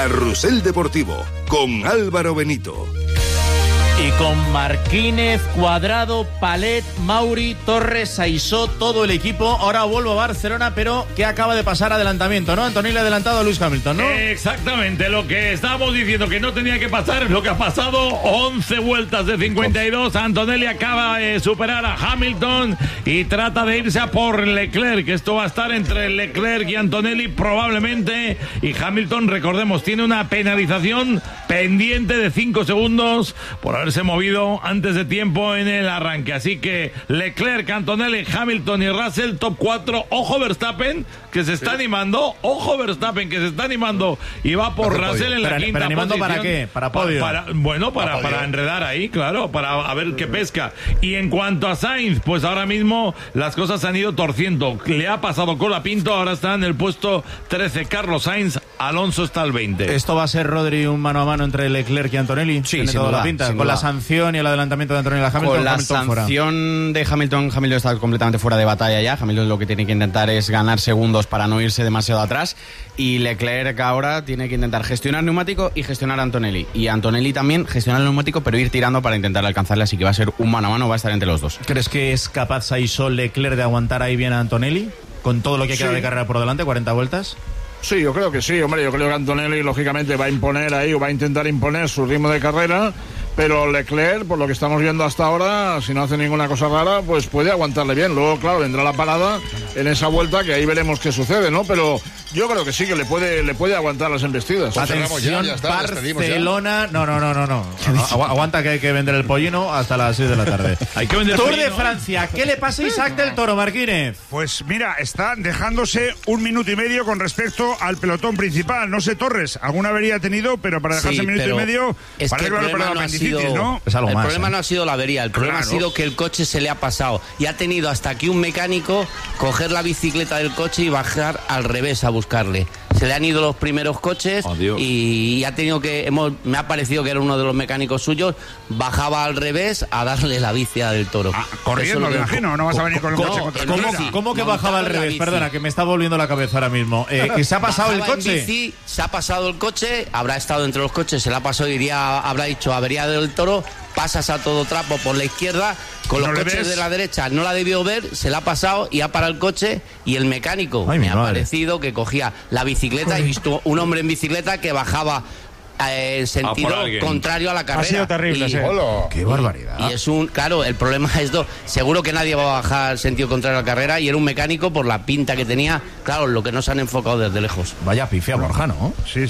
Carrusel Deportivo con Álvaro Benito. Y con Marquínez, Cuadrado, Palet, Mauri, Torres, Aisó, todo el equipo. Ahora vuelvo a Barcelona, pero que acaba de pasar adelantamiento, ¿no? Antonelli ha adelantado a Lewis Hamilton, ¿no? Exactamente, lo que estábamos diciendo que no tenía que pasar es lo que ha pasado. 11 vueltas de 52. Antonelli acaba de superar a Hamilton y trata de irse a por Leclerc, que esto va a estar entre Leclerc y Antonelli probablemente. Y Hamilton, recordemos, tiene una penalización pendiente de 5 segundos por haberse movido antes de tiempo en el arranque. Así que Leclerc, Antonelli, Hamilton y Russell, top 4. Ojo Verstappen, que se está animando. Ojo Verstappen, que se está animando y va por Russell en la quinta ¿Pero animando posición. para qué? ¿Para podio? Para enredar ahí, claro, para a ver qué pesca. Y en cuanto a Sainz, pues ahora mismo las cosas se han ido torciendo. Le ha pasado Colapinto, ahora está en el puesto 13 Carlos Sainz, Alonso está al 20. ¿Esto va a ser, Rodri, un mano a mano entre Leclerc y Antonelli? Sí, tiene toda la pinta. Con la sanción y el adelantamiento de Antonelli a Hamilton. Con la Hamilton sanción de Hamilton está completamente fuera de batalla ya. Hamilton lo que tiene que intentar es ganar segundos para no irse demasiado atrás. Y Leclerc ahora tiene que intentar gestionar neumático y gestionar a Antonelli. Y Antonelli también gestionar el neumático, pero ir tirando para intentar alcanzarle. Así que va a ser un mano a mano, va a estar entre los dos. ¿Crees que es capaz Aisó Leclerc de aguantar ahí bien a Antonelli? Con todo lo que queda de carrera por delante, 40 vueltas. Sí, yo creo que sí, hombre, yo creo que Antonelli lógicamente va a imponer ahí, o va a intentar imponer su ritmo de carrera, pero Leclerc, por lo que estamos viendo hasta ahora, si no hace ninguna cosa rara, pues puede aguantarle bien. Luego, claro, vendrá la parada en esa vuelta, que ahí veremos qué sucede, ¿no? Pero yo creo que sí, que le puede aguantar las embestidas. Atención, ya está, Barcelona... No. Aguanta que hay que vender el pollino hasta las 6 de la tarde. Hay que vender Tour de Francia, ¿qué le pasa a Isaac del Toro, Marquínez? Pues mira, está dejándose 1 minuto y medio con respecto al pelotón principal. No sé, Torres, alguna avería ha tenido, pero para dejarse 1 minuto y medio, parece que claro, ¿no? El problema no ha sido la avería, el problema ha sido que el coche se le ha pasado y ha tenido hasta aquí un mecánico coger la bicicleta del coche y bajar al revés a buscarle. Se le han ido los primeros coches y ha tenido que, me ha parecido que era uno de los mecánicos suyos, bajaba al revés a darle la bici del Toro. Corriendo, me imagino, no vas a venir con el coche contra ¿Cómo que bajaba al revés? Perdona, que me está volviendo la cabeza ahora mismo. ¿Que se ha pasado el coche? Bici, se ha pasado el coche, habrá estado entre los coches, se la ha pasado y habrá dicho avería del Toro, pasas a todo trapo por la izquierda, con los coches de la derecha no la debió ver, se la ha pasado y ha parado el coche y el mecánico ha parecido que cogía la bicicleta y visto un hombre en bicicleta que bajaba en sentido contrario a la carrera. Ha sido terrible, sí. ¡Qué barbaridad! Y es claro, el problema es esto, seguro que nadie va a bajar sentido contrario a la carrera y era un mecánico por la pinta que tenía, claro, lo que no se han enfocado desde lejos. Vaya pifia, Borja, ¿no? Sí.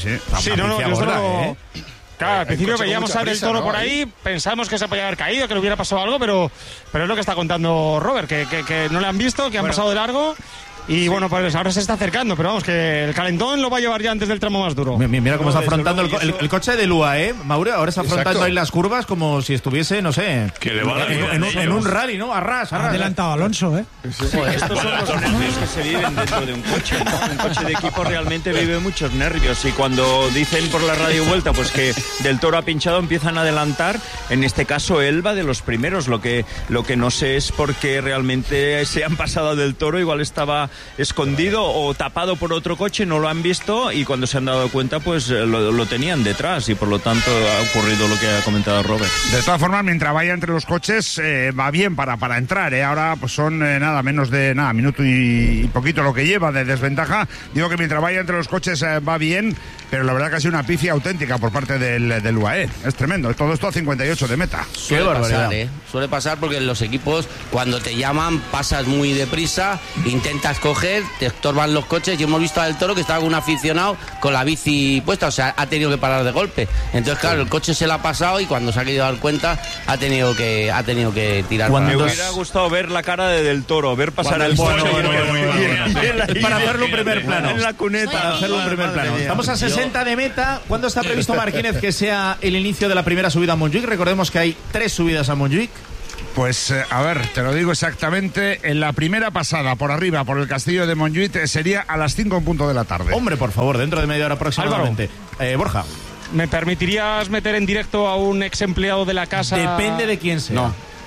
Claro, al principio veíamos a Del Toro por ahí, pensamos que se podía haber caído, que le hubiera pasado algo, pero es lo que está contando Robert, que no le han visto, que han pasado de largo. Y bueno, pues ahora se está acercando, pero vamos, que el calentón lo va a llevar ya antes del tramo más duro. Mira cómo está afrontando el coche de Lua, Mauro, ahora está afrontando ahí las curvas como si estuviese, no sé, que le va en un rally, ¿no? Arras. Ha adelantado a Alonso, Estos son los nervios que se viven dentro de un coche, ¿no? Un coche de equipo realmente vive muchos nervios y cuando dicen por la radio vuelta pues que Del Toro ha pinchado, empiezan a adelantar. En este caso él va de los primeros, lo que no sé es por qué realmente se han pasado a Del Toro, igual estaba escondido o tapado por otro coche, no lo han visto y cuando se han dado cuenta pues lo tenían detrás y por lo tanto ha ocurrido lo que ha comentado Robert. De todas formas, mientras vaya entre los coches va bien para entrar, ahora pues son menos de minuto y poquito lo que lleva de desventaja. Digo que mientras vaya entre los coches va bien, pero la verdad que ha sido una pifia auténtica por parte del UAE. Es tremendo, todo esto a 58 de meta. Suele pasar porque en los equipos cuando te llaman pasas muy deprisa, intentas coger, te estorban los coches y hemos visto a Del Toro que estaba con un aficionado con la bici puesta, o sea, ha tenido que parar de golpe. Entonces, claro, el coche se le ha pasado y cuando se ha querido dar cuenta ha tenido que tirar. Me hubiera gustado ver la cara de Del Toro, ver pasar el coche para hacerlo un primer plano. En la cuneta. Para hacerlo un primer plano. Estamos a 60 de meta. ¿Cuándo está previsto, Marquínez, que sea el inicio de la primera subida a Montjuic? Recordemos que hay 3 subidas a Montjuic. Pues, a ver, te lo digo exactamente. En la primera pasada por arriba, por el castillo de Montjuic, sería a las 5 en punto de la tarde. Hombre, por favor, dentro de media hora aproximadamente. Borja. ¿Me permitirías meter en directo a un ex empleado de la casa? Depende de quién sea.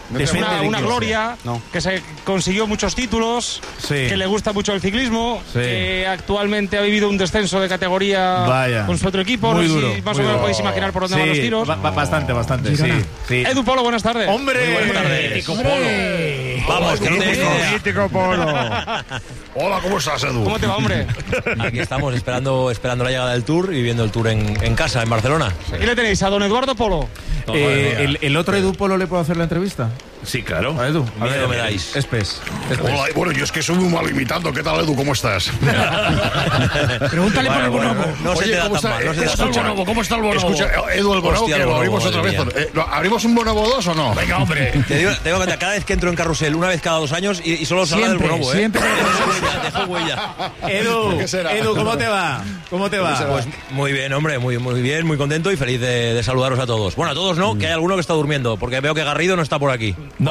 Es una gloria, que se consiguió muchos títulos, que le gusta mucho el ciclismo, que actualmente ha vivido un descenso de categoría con su otro equipo. Muy no sé duro, si más o menos podéis imaginar por dónde van los tiros. Bastante, sí. Edu Polo, buenas tardes. ¡Hombre! Buenas tardes. Mítico Polo. Vamos, que no te Mítico Polo. Hola, ¿cómo estás, Edu? ¿Cómo te va, hombre? Aquí estamos esperando la llegada del Tour y viendo el Tour en casa, en Barcelona. Aquí le tenéis a don Eduardo Polo. ¿El otro Edu Polo le puedo hacer la entrevista? Sí, claro. A Edu. A ver, me dais. Espes. Hola, bueno, yo es que soy muy mal imitando. ¿Qué tal, Edu? ¿Cómo estás? Pregúntale por el bonobo. No se te da tan mal. No se te da tan mal. ¿Cómo está el bonobo? Escucha, Edu, el bonobo, Hostia, que el lo bonobo, abrimos otra vez. madre ¿Abrimos un bonobo 2 o no? Venga, hombre. Te digo que cada vez que entro en carrusel, una vez cada 2 años, y solo se habla del bonobo, ¿eh? Siempre. Dejo huella. Edu, ¿cómo te va? Pues muy bien, hombre, muy bien, muy contento y feliz de saludaros a todos. Bueno, a todos no, que hay alguno que está durmiendo, porque veo que Garrido no está por aquí. No.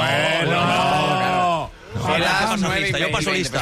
Yo paso lista.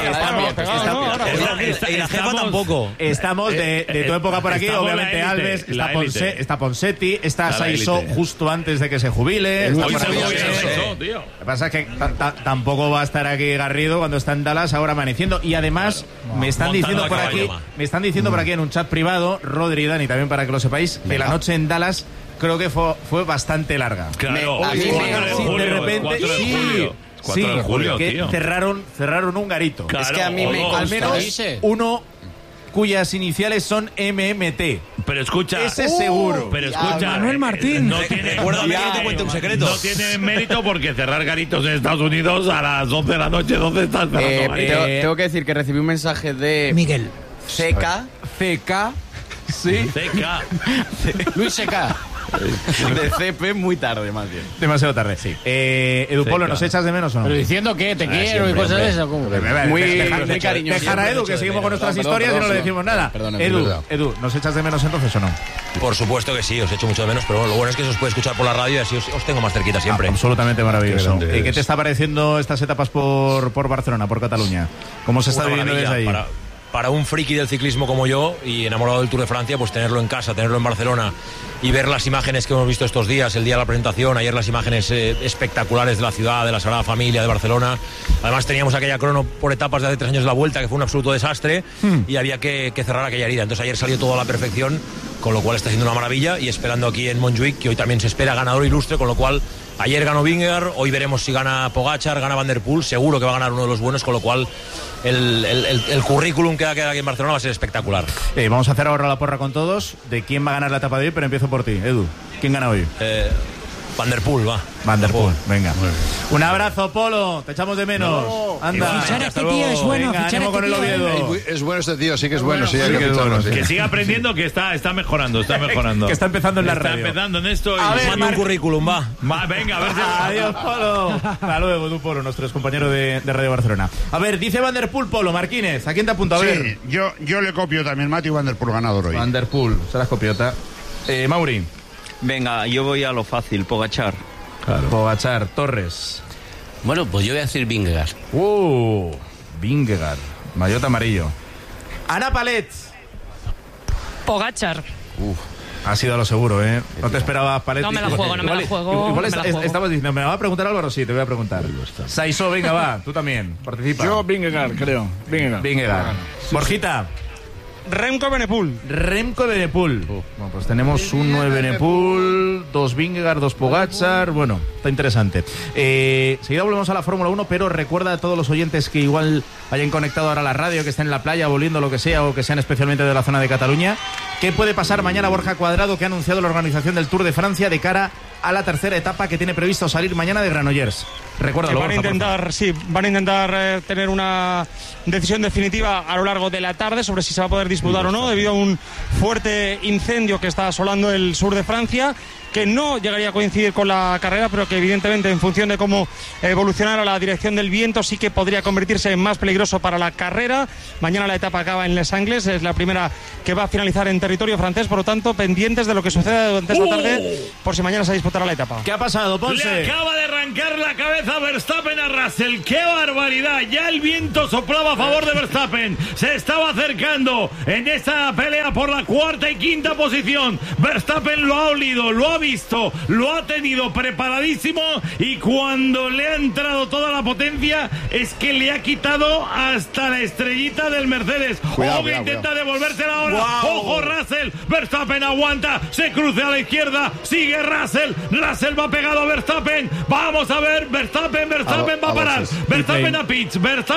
Y la jefa Estamos- tampoco. Estamos de tu época por aquí, Estamos obviamente la élite, Alves, la élite. está Ponseti, está La Saisó élite. justo antes de que se jubile. Está Hoy por se aquí, jubila, sí. Saisó, tío. Lo que pasa es que tampoco va a estar aquí Garrido cuando está en Dallas ahora amaneciendo. Y además me están Montando diciendo a por caballo, aquí, ma. me están diciendo por aquí en un chat privado, Rodri y Dani, también para que lo sepáis, que la noche en Dallas creo que fue bastante larga. Claro. Sí, de repente, sí. 4 de julio, que tío. cerraron un garito. Claro, Es que a mí me o dos. Al menos uno cuyas iniciales son MMT. Pero escucha. Ese seguro. Pero escucha. Manuel Martín. No tiene, Recuérdame que te cuente un secreto. no tiene mérito porque cerrar garitos en Estados Unidos a las 11 de la noche, ¿dónde estás cerrando garitos? Tengo que decir que recibí un mensaje de Miguel. CK, sí, Seca. Luis Seca. de CP muy tarde más bien. Demasiado tarde. Sí. Edu Polo, ¿nos echas de menos o no? Pero diciendo que te quiero y cosas de esas. ¿Cómo? Muy cariñoso. Dejar a Edu, que seguimos con nuestras historias y no le decimos nada. Edu, ¿nos echas de menos entonces o no? Por supuesto que sí, os echo mucho de menos, pero bueno, lo bueno es que se os puede escuchar por la radio y así os tengo más cerquita siempre. Absolutamente maravilloso. Qué grande ¿Qué te está pareciendo estas etapas por Barcelona, por Cataluña? ¿Cómo se está Una viviendo desde maravilla. ahí? Para un friki del ciclismo como yo y enamorado del Tour de Francia, pues tenerlo en casa, tenerlo en Barcelona y ver las imágenes que hemos visto estos días, el día de la presentación, ayer las imágenes espectaculares de la ciudad, de la Sagrada Familia, de Barcelona. Además teníamos aquella crono por etapas de hace 3 años de la Vuelta, que fue un absoluto desastre y había que cerrar aquella herida. Entonces ayer salió todo a la perfección, con lo cual está siendo una maravilla y esperando aquí en Montjuic, que hoy también se espera ganador ilustre, con lo cual ayer ganó Vingegaard, hoy veremos si gana Pogačar, gana Van der Poel, seguro que va a ganar uno de los buenos, con lo cual el currículum que va a quedar aquí en Barcelona va a ser espectacular. Vamos a hacer ahora la porra con todos de quién va a ganar la etapa de hoy, pero empiezo por ti, Edu. ¿Quién gana hoy? Van der Poel, va. Van der Poel, venga. Un abrazo, Polo, te echamos de menos. Anda. Fichar a Hasta este tío luego. es bueno, Venga, fichar a ánimo este con el tío. Oviedo. Es bueno este tío, sí que es bueno. Sí, hay sí que que es ficharlo, bueno. sí. Que siga aprendiendo, que está mejorando, está mejorando. Que está empezando en la Está radio. empezando en esto. A ver, Manda un currículum, va. Venga, a ver si... Adiós, Polo. Hasta luego, Edu Polo, nuestro compañero de Radio Barcelona. A ver, dice Van der Poel, Polo, Marquínez, ¿a quién te apunta? A ver. Sí, yo le copio también. Matthew Van der Poel ganador hoy. Van der Poel, serás copiota. Mauri. Venga, yo voy a lo fácil, Pogačar. Pogačar, Torres. Bueno, pues yo voy a decir Vingegaard. Vingegaard, maillot amarillo. Ana Palet. Pogačar. Ha sido a lo seguro, ¿eh? No te esperaba Palet. No me la juego, no me la juego. Igual no me la juego. estabas diciendo, ¿me va a preguntar Álvaro? Sí, te voy a preguntar. Saisó, venga, va, tú también, participa. Yo, Vingegaard, creo. Vingegaard. Borjita. Remco Benepul. Remco Benepul. Bueno, pues tenemos un 9 Benepul, 2 Vingegaard, 2 Pogačar. Bueno, está interesante. Seguida volvemos a la Fórmula 1, pero recuerda a todos los oyentes que igual hayan conectado ahora a la radio, que estén en la playa, volviendo lo que sea, o que sean especialmente de la zona de Cataluña. ¿Qué puede pasar mañana, Borja Cuadrado, que ha anunciado la organización del Tour de Francia de cara a la tercera etapa que tiene previsto salir mañana de Granollers? Recuérdalo, Van a intentar tener una decisión definitiva a lo largo de la tarde sobre si se va a poder disputar o no, debido a un fuerte incendio que está asolando el sur de Francia, que no llegaría a coincidir con la carrera, pero que evidentemente en función de cómo evolucionara la dirección del viento sí que podría convertirse en más peligroso para la carrera. Mañana la etapa acaba en Les Angles, es la primera que va a finalizar en territorio francés, por lo tanto pendientes de lo que suceda durante esta tarde por si mañana se disputará la etapa. ¿Qué ha pasado, Ponce? Le acaba de arrancar la cabeza cabeza Verstappen a Russell. ¡Qué barbaridad! Ya el viento soplaba a favor de Verstappen. Se estaba acercando en esta pelea por la cuarta y quinta posición. Verstappen lo ha olido, lo ha visto, lo ha tenido preparadísimo, y cuando le ha entrado toda la potencia es que le ha quitado hasta la estrellita del Mercedes. Ojo que intenta devolvérsela ahora. Ojo Russell. Verstappen aguanta, se cruza a la izquierda, sigue Russell va pegado a Verstappen. Vamos a ver, Verstappen va a parar. Verstappen a pits,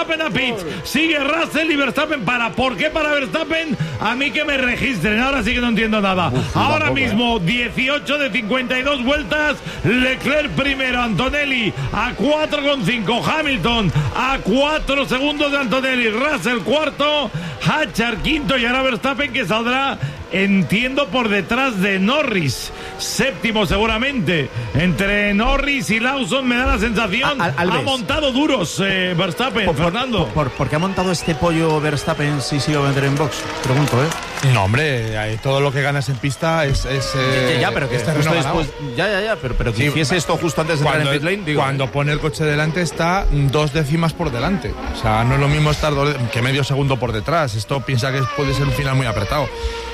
sigue Russell y Verstappen para. ¿Por qué para Verstappen? A mí que me registren, ahora sí que no entiendo nada. Ahora mismo 18 de 52 vueltas, Leclerc primero, Antonelli a 4,5, Hamilton a 4 segundos de Antonelli, Russell cuarto, Hatcher quinto, y ahora Verstappen, que saldrá, entiendo, por detrás de Norris, séptimo seguramente. Entre Norris y Lawson me da la sensación. Ha montado duros Verstappen, Fernando. ¿Por qué ha montado este pollo Verstappen si se iba a meter en box? Pregunto, ¿eh? No, hombre, todo lo que ganas en pista es pero que justo después, pero que hiciese esto justo antes de entrar en pit lane, digo, cuando pone el coche delante está 2 décimas por delante. O sea, no es lo mismo estar que medio segundo por detrás. Esto piensa que puede ser un final muy apretado.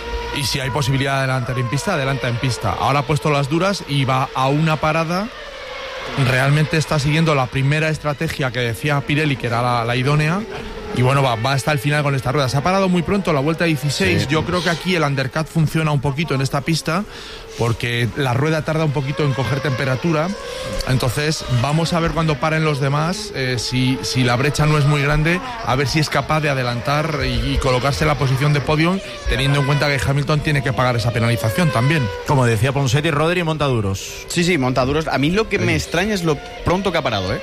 Y si hay posibilidad de adelantar en pista, adelanta en pista. Ahora ha puesto las duras y va a una parada. Realmente está siguiendo la primera estrategia que decía Pirelli, que era la idónea. Y bueno, va hasta el final con esta rueda. Se ha parado muy pronto, la vuelta 16. Sí. Yo creo que aquí el undercut funciona un poquito en esta pista, porque la rueda tarda un poquito en coger temperatura. Entonces vamos a ver cuando paren los demás, si la brecha no es muy grande, a ver si es capaz de adelantar y colocarse en la posición de podio, teniendo en cuenta que Hamilton tiene que pagar esa penalización también. Como decía Ponseti, Rodri, montaduros. Sí, montaduros. A mí lo que me extraña es lo pronto que ha parado,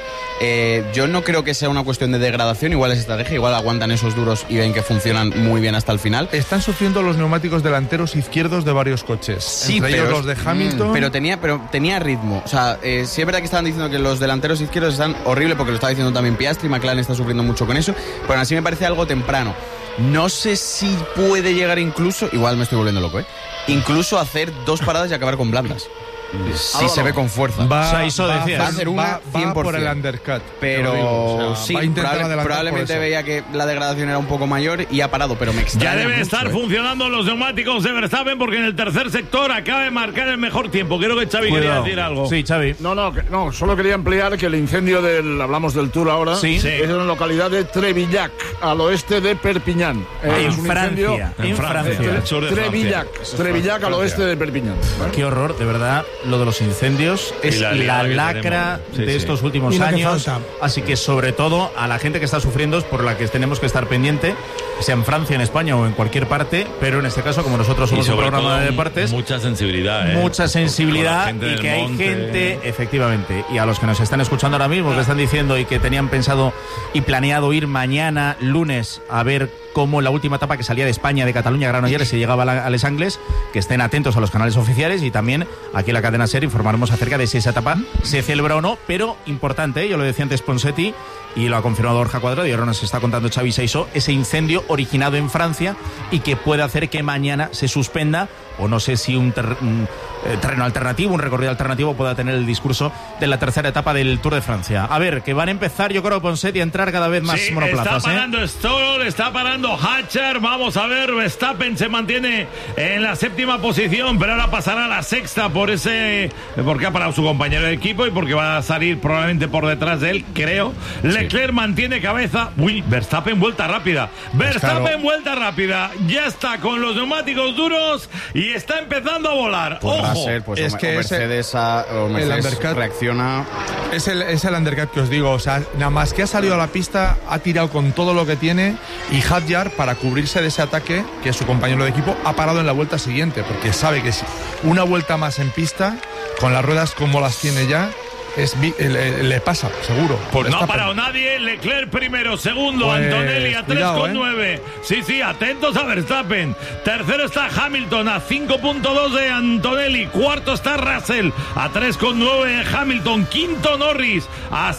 yo no creo que sea una cuestión de degradación, igual es estrategia, igual aguantan esos duros y ven que funcionan muy bien hasta el final. Están sufriendo los neumáticos delanteros izquierdos de varios coches. Sí, entre ellos los de Hamilton. Pero tenía ritmo. O sea, sí es verdad que estaban diciendo que los delanteros izquierdos están horribles, porque lo estaba diciendo también Piastri, McLaren está sufriendo mucho con eso, pero aún así me parece algo temprano. No sé si puede llegar incluso, igual me estoy volviendo loco, incluso hacer 2 paradas y acabar con blandas. Sí, se ve con fuerza. Va a ser una 100%. Por el undercut. Pero sí, probablemente veía que la degradación era un poco mayor y ha parado, pero me extraña. Ya deben mucho, estar funcionando los neumáticos de Verstappen, porque en el tercer sector acaba de marcar el mejor tiempo. Creo que Xavi quería decir algo. Sí, Xavi. No, solo quería ampliar que el incendio hablamos del Tour ahora, es en la localidad de Trevillac, al oeste de Perpiñán. En Francia. Trevillac al oeste de Perpiñán. Qué horror, de verdad. Lo de los incendios es la lacra de estos últimos años, así que sobre todo a la gente que está sufriendo es por la que tenemos que estar pendiente, sea en Francia, en España o en cualquier parte, pero en este caso, como nosotros somos un programa de deportes, mucha sensibilidad y que hay gente, efectivamente, y a los que nos están escuchando ahora mismo, que están diciendo y que tenían pensado y planeado ir mañana lunes a ver cómo la última etapa que salía de España, de Cataluña, Granollers, se llegaba a Les Angles, que estén atentos a los canales oficiales, y también aquí en la cadena SER informaremos acerca de si esa etapa se celebra o no, pero importante, yo lo decía antes Ponseti y lo ha confirmado Borja Cuadrado y ahora nos está contando Xavi Saisó, ese incendio originado en Francia y que puede hacer que mañana se suspenda, o no sé si un terreno alternativo, un recorrido alternativo pueda tener el discurso de la tercera etapa del Tour de Francia. A ver, que van a empezar, yo creo, Ponseti, a entrar cada vez más monoplazas. Está parando Stroll, está parando Hatcher, vamos a ver, Verstappen se mantiene en la séptima posición, pero ahora pasará a la sexta porque ha parado su compañero de equipo y porque va a salir probablemente por detrás de él, creo. Leclerc mantiene cabeza. Verstappen vuelta rápida. Vuelta rápida. Ya está con los neumáticos duros y está empezando a volar. Ojo. Pues es que Mercedes reacciona. Es el undercut que os digo. O sea, nada más que ha salido a la pista, ha tirado con todo lo que tiene, y Hadjar, para cubrirse de ese ataque, que es su compañero de equipo, ha parado en la vuelta siguiente, porque sabe que si una vuelta más en pista, con las ruedas como las tiene ya, le pasa, seguro. Pues no ha parado nadie. Leclerc primero, segundo, pues, Antonelli a 3,9. Sí, atentos a Verstappen. Tercero está Hamilton a 5,2 de Antonelli. Cuarto está Russell a 3,9 de Hamilton. Quinto Norris a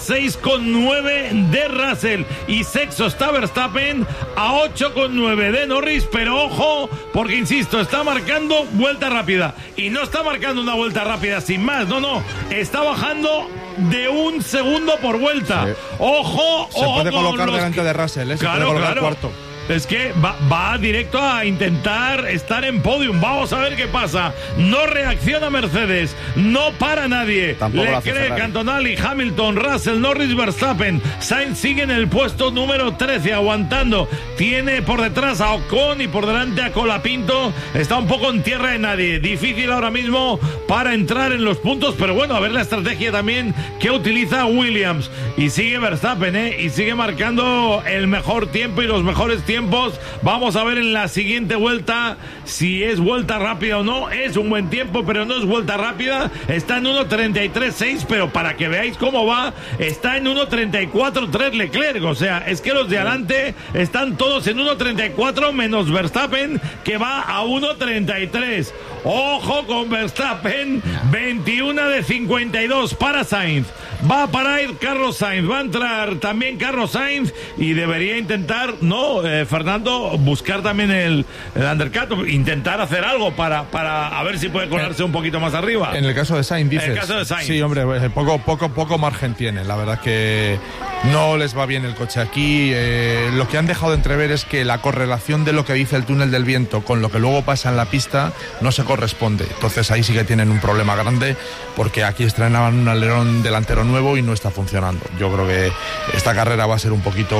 6,9 de Russell. Y sexto está Verstappen a 8,9 de Norris. Pero ojo, porque insisto, está marcando vuelta rápida. Y no está marcando una vuelta rápida sin más. No. Está bajando de 1 segundo por vuelta. Sí. Ojo, Se puede con colocar los delante de Russell, se puede colocar cuarto. Es que va directo a intentar estar en podium. Vamos a ver qué pasa. No reacciona Mercedes. No para nadie. Leclerc, Antonelli, Hamilton, Russell, Norris, Verstappen. Sainz sigue en el puesto número 13 aguantando. Tiene por detrás a Ocon y por delante a Colapinto. Está un poco en tierra de nadie. Difícil ahora mismo para entrar en los puntos. Pero bueno, a ver la estrategia también que utiliza Williams. Y sigue Verstappen, y sigue marcando el mejor tiempo y los mejores tiempos. Vamos a ver en la siguiente vuelta si es vuelta rápida o no. Es un buen tiempo, pero no es vuelta rápida. Está en 1.33.6, pero para que veáis cómo va, está en 1.34.3 Leclerc. O sea, es que los de adelante están todos en 1.34 menos Verstappen, que va a 1.33. Ojo con Verstappen, 21 de 52 para Sainz. Va a parar Carlos Sainz, va a entrar también Carlos Sainz y debería intentar, Fernando, buscar también el undercut, intentar hacer algo para a ver si puede colarse un poquito más arriba. En el caso de Sainz, dices. En el caso de Sainz. Sí, hombre, poco margen tiene. La verdad que no les va bien el coche aquí. Lo que han dejado de entrever es que la correlación de lo que dice el túnel del viento con lo que luego pasa en la pista no se corresponde. Entonces ahí sí que tienen un problema grande, porque aquí estrenaban un alerón delantero nuevo y no está funcionando. Yo creo que esta carrera va a ser un poquito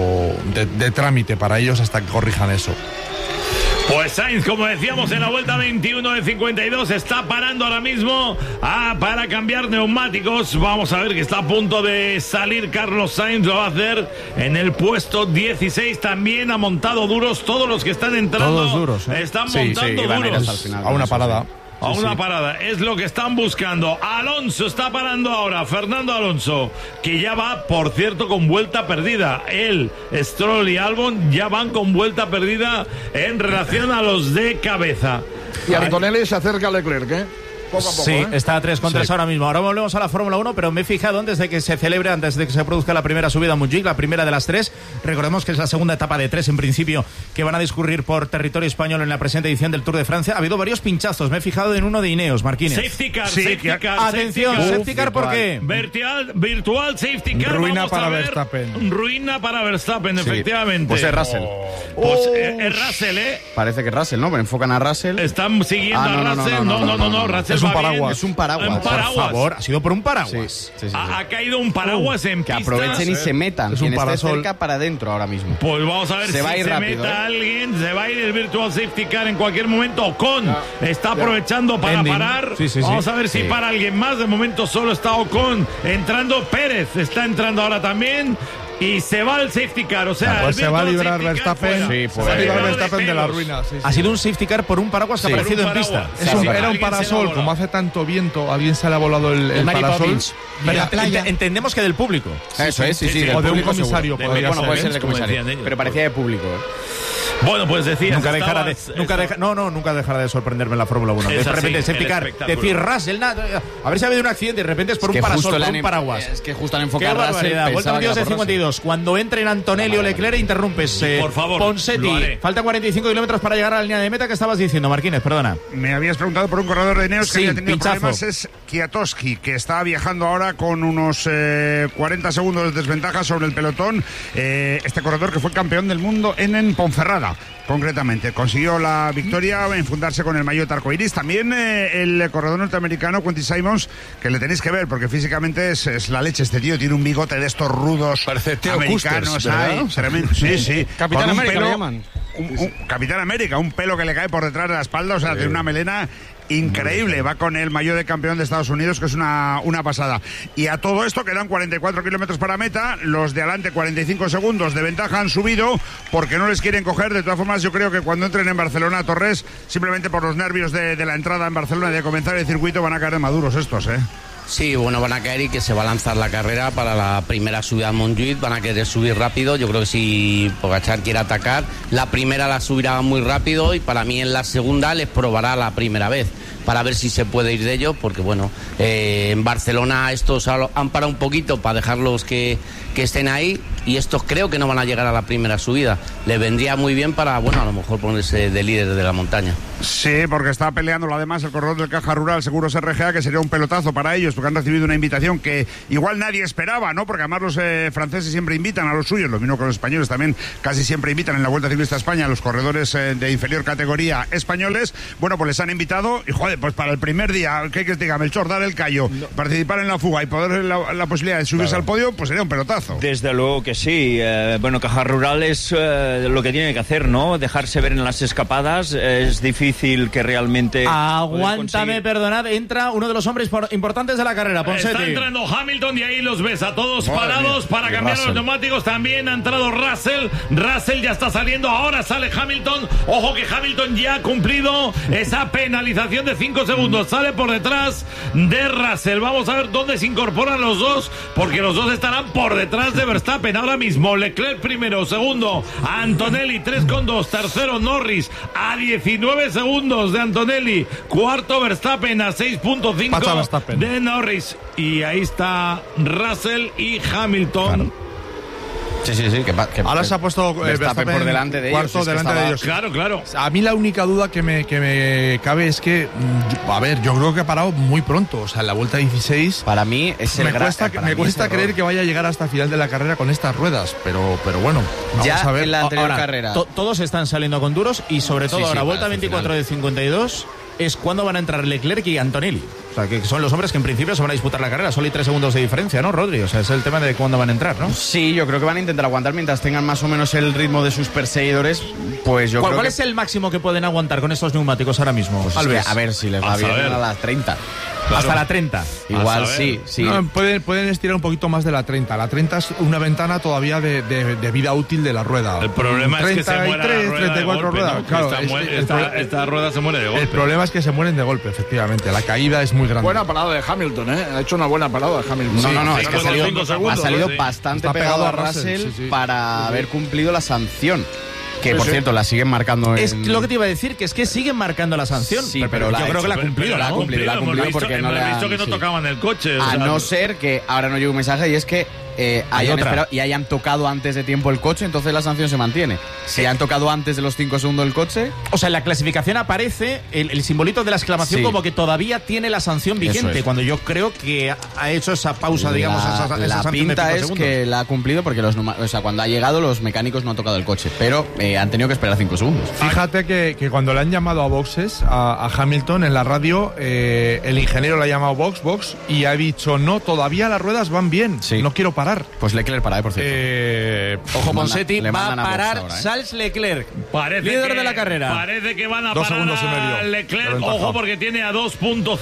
de trámite para ellos hasta que corrijan eso. Pues Sainz, como decíamos, en la vuelta 21 de 52 está parando ahora mismo para cambiar neumáticos. Vamos a ver que está a punto de salir Carlos Sainz. Lo va a hacer en el puesto 16. También ha montado duros. Todos los que están entrando todos duros, están montando duros. A una parada. A una parada, es lo que están buscando. Alonso está parando ahora, Fernando Alonso, que ya va, por cierto, con vuelta perdida. Él, Stroll y Albon ya van con vuelta perdida en relación a los de cabeza. Y Antonelli se acerca a Leclerc, Poco a poco, sí, está a 3,3 ahora mismo. Ahora volvemos a la Fórmula 1, pero me he fijado antes de que se celebre, antes de que se produzca la primera subida a Montjuic, la primera de las 3. Recordemos que es la segunda etapa de 3, en principio, que van a discurrir por territorio español en la presente edición del Tour de Francia. Ha habido varios pinchazos. Me he fijado en uno de Ineos, Marquínez. Safety car, Atención, safety car, ¿por qué? Virtual safety car. Ruina para Verstappen. Ruina para Verstappen, efectivamente. Pues es Russell. Pues es Russell, Parece que es Russell, ¿no? Pero enfocan a Russell. Están siguiendo a Russell. No, Russell es un paraguas. Es un paraguas. Por favor, ha sido por un paraguas. Sí. Ha caído un paraguas en pista. Que aprovechen y se metan. Es un Quien esté parasol. cerca para adentro ahora mismo. Pues vamos a ver se si va a ir se rápido, meta alguien. Se va a ir el Virtual Safety Car en cualquier momento. Ocon está aprovechando para parar. Vamos a ver si para alguien más. De momento solo está Ocon entrando. Pérez está entrando ahora también. Y se va el safety car, o sea, pues se va a librar Verstappen. Se va a librar Verstappen de la ruina. Ha sido un safety car por un paraguas que ha aparecido en pista. Era un parasol, como hace tanto viento, a alguien se le ha volado el parasol. Entendemos que del público. Eso es, sí. O de un comisario. Puede ser de comisario. Pero parecía de público. Bueno, pues decía. Nunca dejará de sorprenderme la Fórmula 1. De repente, safety car, decir Russell, a ver si ha habido un accidente, de repente es por un parasol, por un paraguas. Es que justo al enfocar a Russell. Vuelta 22 de 52. Cuando entren Antonelli o Leclerc, interrumpes. Por favor, Ponseti. Faltan 45 kilómetros para llegar a la línea de meta. ¿Qué estabas diciendo, Marquínez? Perdona. Me habías preguntado por un corredor de Ineos que había tenido pinchazo. problemas. Es Kwiatkowski, que está viajando ahora con unos 40 segundos de desventaja sobre el pelotón. Este corredor que fue campeón del mundo en Ponferrada. Concretamente, consiguió la victoria en fundarse con el maillot arcoiris. También el corredor norteamericano Quentin Simons, que le tenéis que ver porque físicamente es la leche. Este tío tiene un bigote de estos rudos americanos. Tremendo. Sí. Capitán América lo llaman. Capitán América, un pelo que le cae por detrás de la espalda, o sea, tiene una melena increíble. Va con el maillot de campeón de Estados Unidos, que es una pasada. Y a todo esto quedan 44 kilómetros para meta. Los de adelante 45 segundos de ventaja han subido porque no les quieren coger. De todas formas, yo creo que cuando entren en Barcelona, Torres, simplemente por los nervios de la entrada en Barcelona y de comenzar el circuito, van a caer de maduros estos, Sí, bueno, van a caer y que se va a lanzar la carrera para la primera subida a Montjuic. Van a querer subir rápido. Yo creo que si Pogačar quiere atacar, la primera la subirá muy rápido y para mí en la segunda les probará la primera vez para ver si se puede ir de ello, porque bueno, en Barcelona estos han parado un poquito para dejarlos que estén ahí y estos creo que no van a llegar a la primera subida. Le vendría muy bien para, bueno, a lo mejor ponerse de líder de la montaña. Sí, porque está peleándolo además el corredor del Caja Rural Seguros RGA, que sería un pelotazo para ellos, porque han recibido una invitación que igual nadie esperaba, ¿no? Porque además los franceses siempre invitan a los suyos, lo mismo que los españoles también casi siempre invitan en la Vuelta Ciclista a España a los corredores de inferior categoría españoles. Bueno, pues les han invitado y, joder, pues para el primer día, ¿qué que diga Melchor? Dar el callo, participar en la fuga y poder la posibilidad de subirse al podio, pues sería un pelotazo. Desde luego que sí. Bueno, Caja Rural es lo que tiene que hacer, ¿no? Dejarse ver en las escapadas. Es difícil que realmente... Aguántame, perdonad, entra uno de los hombres importantes de la carrera, Ponseti. Está entrando Hamilton y ahí los ves a todos parados para cambiar los neumáticos. También ha entrado Russell. Russell ya está saliendo. Ahora sale Hamilton. Ojo que Hamilton ya ha cumplido esa penalización de 5 segundos. Sale por detrás de Russell. Vamos a ver dónde se incorporan los dos, porque los dos estarán por detrás de Verstappen ahora mismo. Leclerc primero, segundo Antonelli 3,2, tercero Norris a 19 segundos de Antonelli, cuarto Verstappen a 6,5 de Norris, y ahí está Russell y Hamilton. Claro. Sí. Ahora se ha puesto Verstappen por delante de ellos. De ellos. Claro. A mí la única duda que me cabe es que, a ver, yo creo que ha parado muy pronto. O sea, en la vuelta 16... Para mí es el Me cuesta creer que vaya a llegar hasta el final de la carrera con estas ruedas, pero bueno, vamos ya a ver. En la anterior carrera. Todos están saliendo con duros y sobre todo ahora, vuelta 24 de 52... es cuando van a entrar Leclerc y Antonelli. O sea, que son los hombres que en principio se van a disputar la carrera. Solo hay 3 segundos de diferencia, ¿no, Rodri? O sea, es el tema de cuándo van a entrar, ¿no? Sí, yo creo que van a intentar aguantar mientras tengan más o menos el ritmo de sus perseguidores. Pues yo creo ¿Cuál que... es el máximo que pueden aguantar con estos neumáticos ahora mismo? Pues a ver si les va bien a las 30. Claro. Hasta la 30. Igual sí. No, pueden estirar un poquito más de la 30. La 30 es una ventana todavía de vida útil de la rueda. El problema es que se muere la rueda 34 golpe, ruedas. ¿no? Claro, esta rueda se muere de golpe. El problema es que se mueren de golpe, efectivamente. La caída es muy grande. Buena parada de Hamilton, ¿eh? Ha hecho una buena parada de Hamilton. No, es que ha salido ¿no? bastante pegado a Russell para haber cumplido la sanción. Que, por cierto, la siguen marcando en... Es lo que te iba a decir, que es que siguen marcando la sanción. Sí, pero yo creo que la ha cumplido. La ha cumplido porque no le han... visto que no tocaban el coche. A no ser que ahora no llegue un mensaje y es que hayan esperado y hayan tocado antes de tiempo el coche, entonces la sanción se mantiene. Si han tocado antes de los 5 segundos el coche... O sea, en la clasificación aparece el simbolito de la exclamación como que todavía tiene la sanción vigente, cuando yo creo que ha hecho esa pausa, digamos, esa la sanción pinta de 5 es segundos. que la ha cumplido porque cuando ha llegado los mecánicos no han tocado el coche, pero han tenido que esperar 5 segundos. Fíjate que cuando le han llamado a boxes a Hamilton en la radio, el ingeniero le ha llamado box y ha dicho, no, todavía las ruedas van bien, no quiero parar. Pues Leclerc para, por cierto. Ojo, Ponseti, le va a mandan a parar box ahora, Charles Leclerc, líder de la carrera. Parece que van a 2 parar segundos y medio a Leclerc. de ventaja. Ojo, porque tiene a 2.5,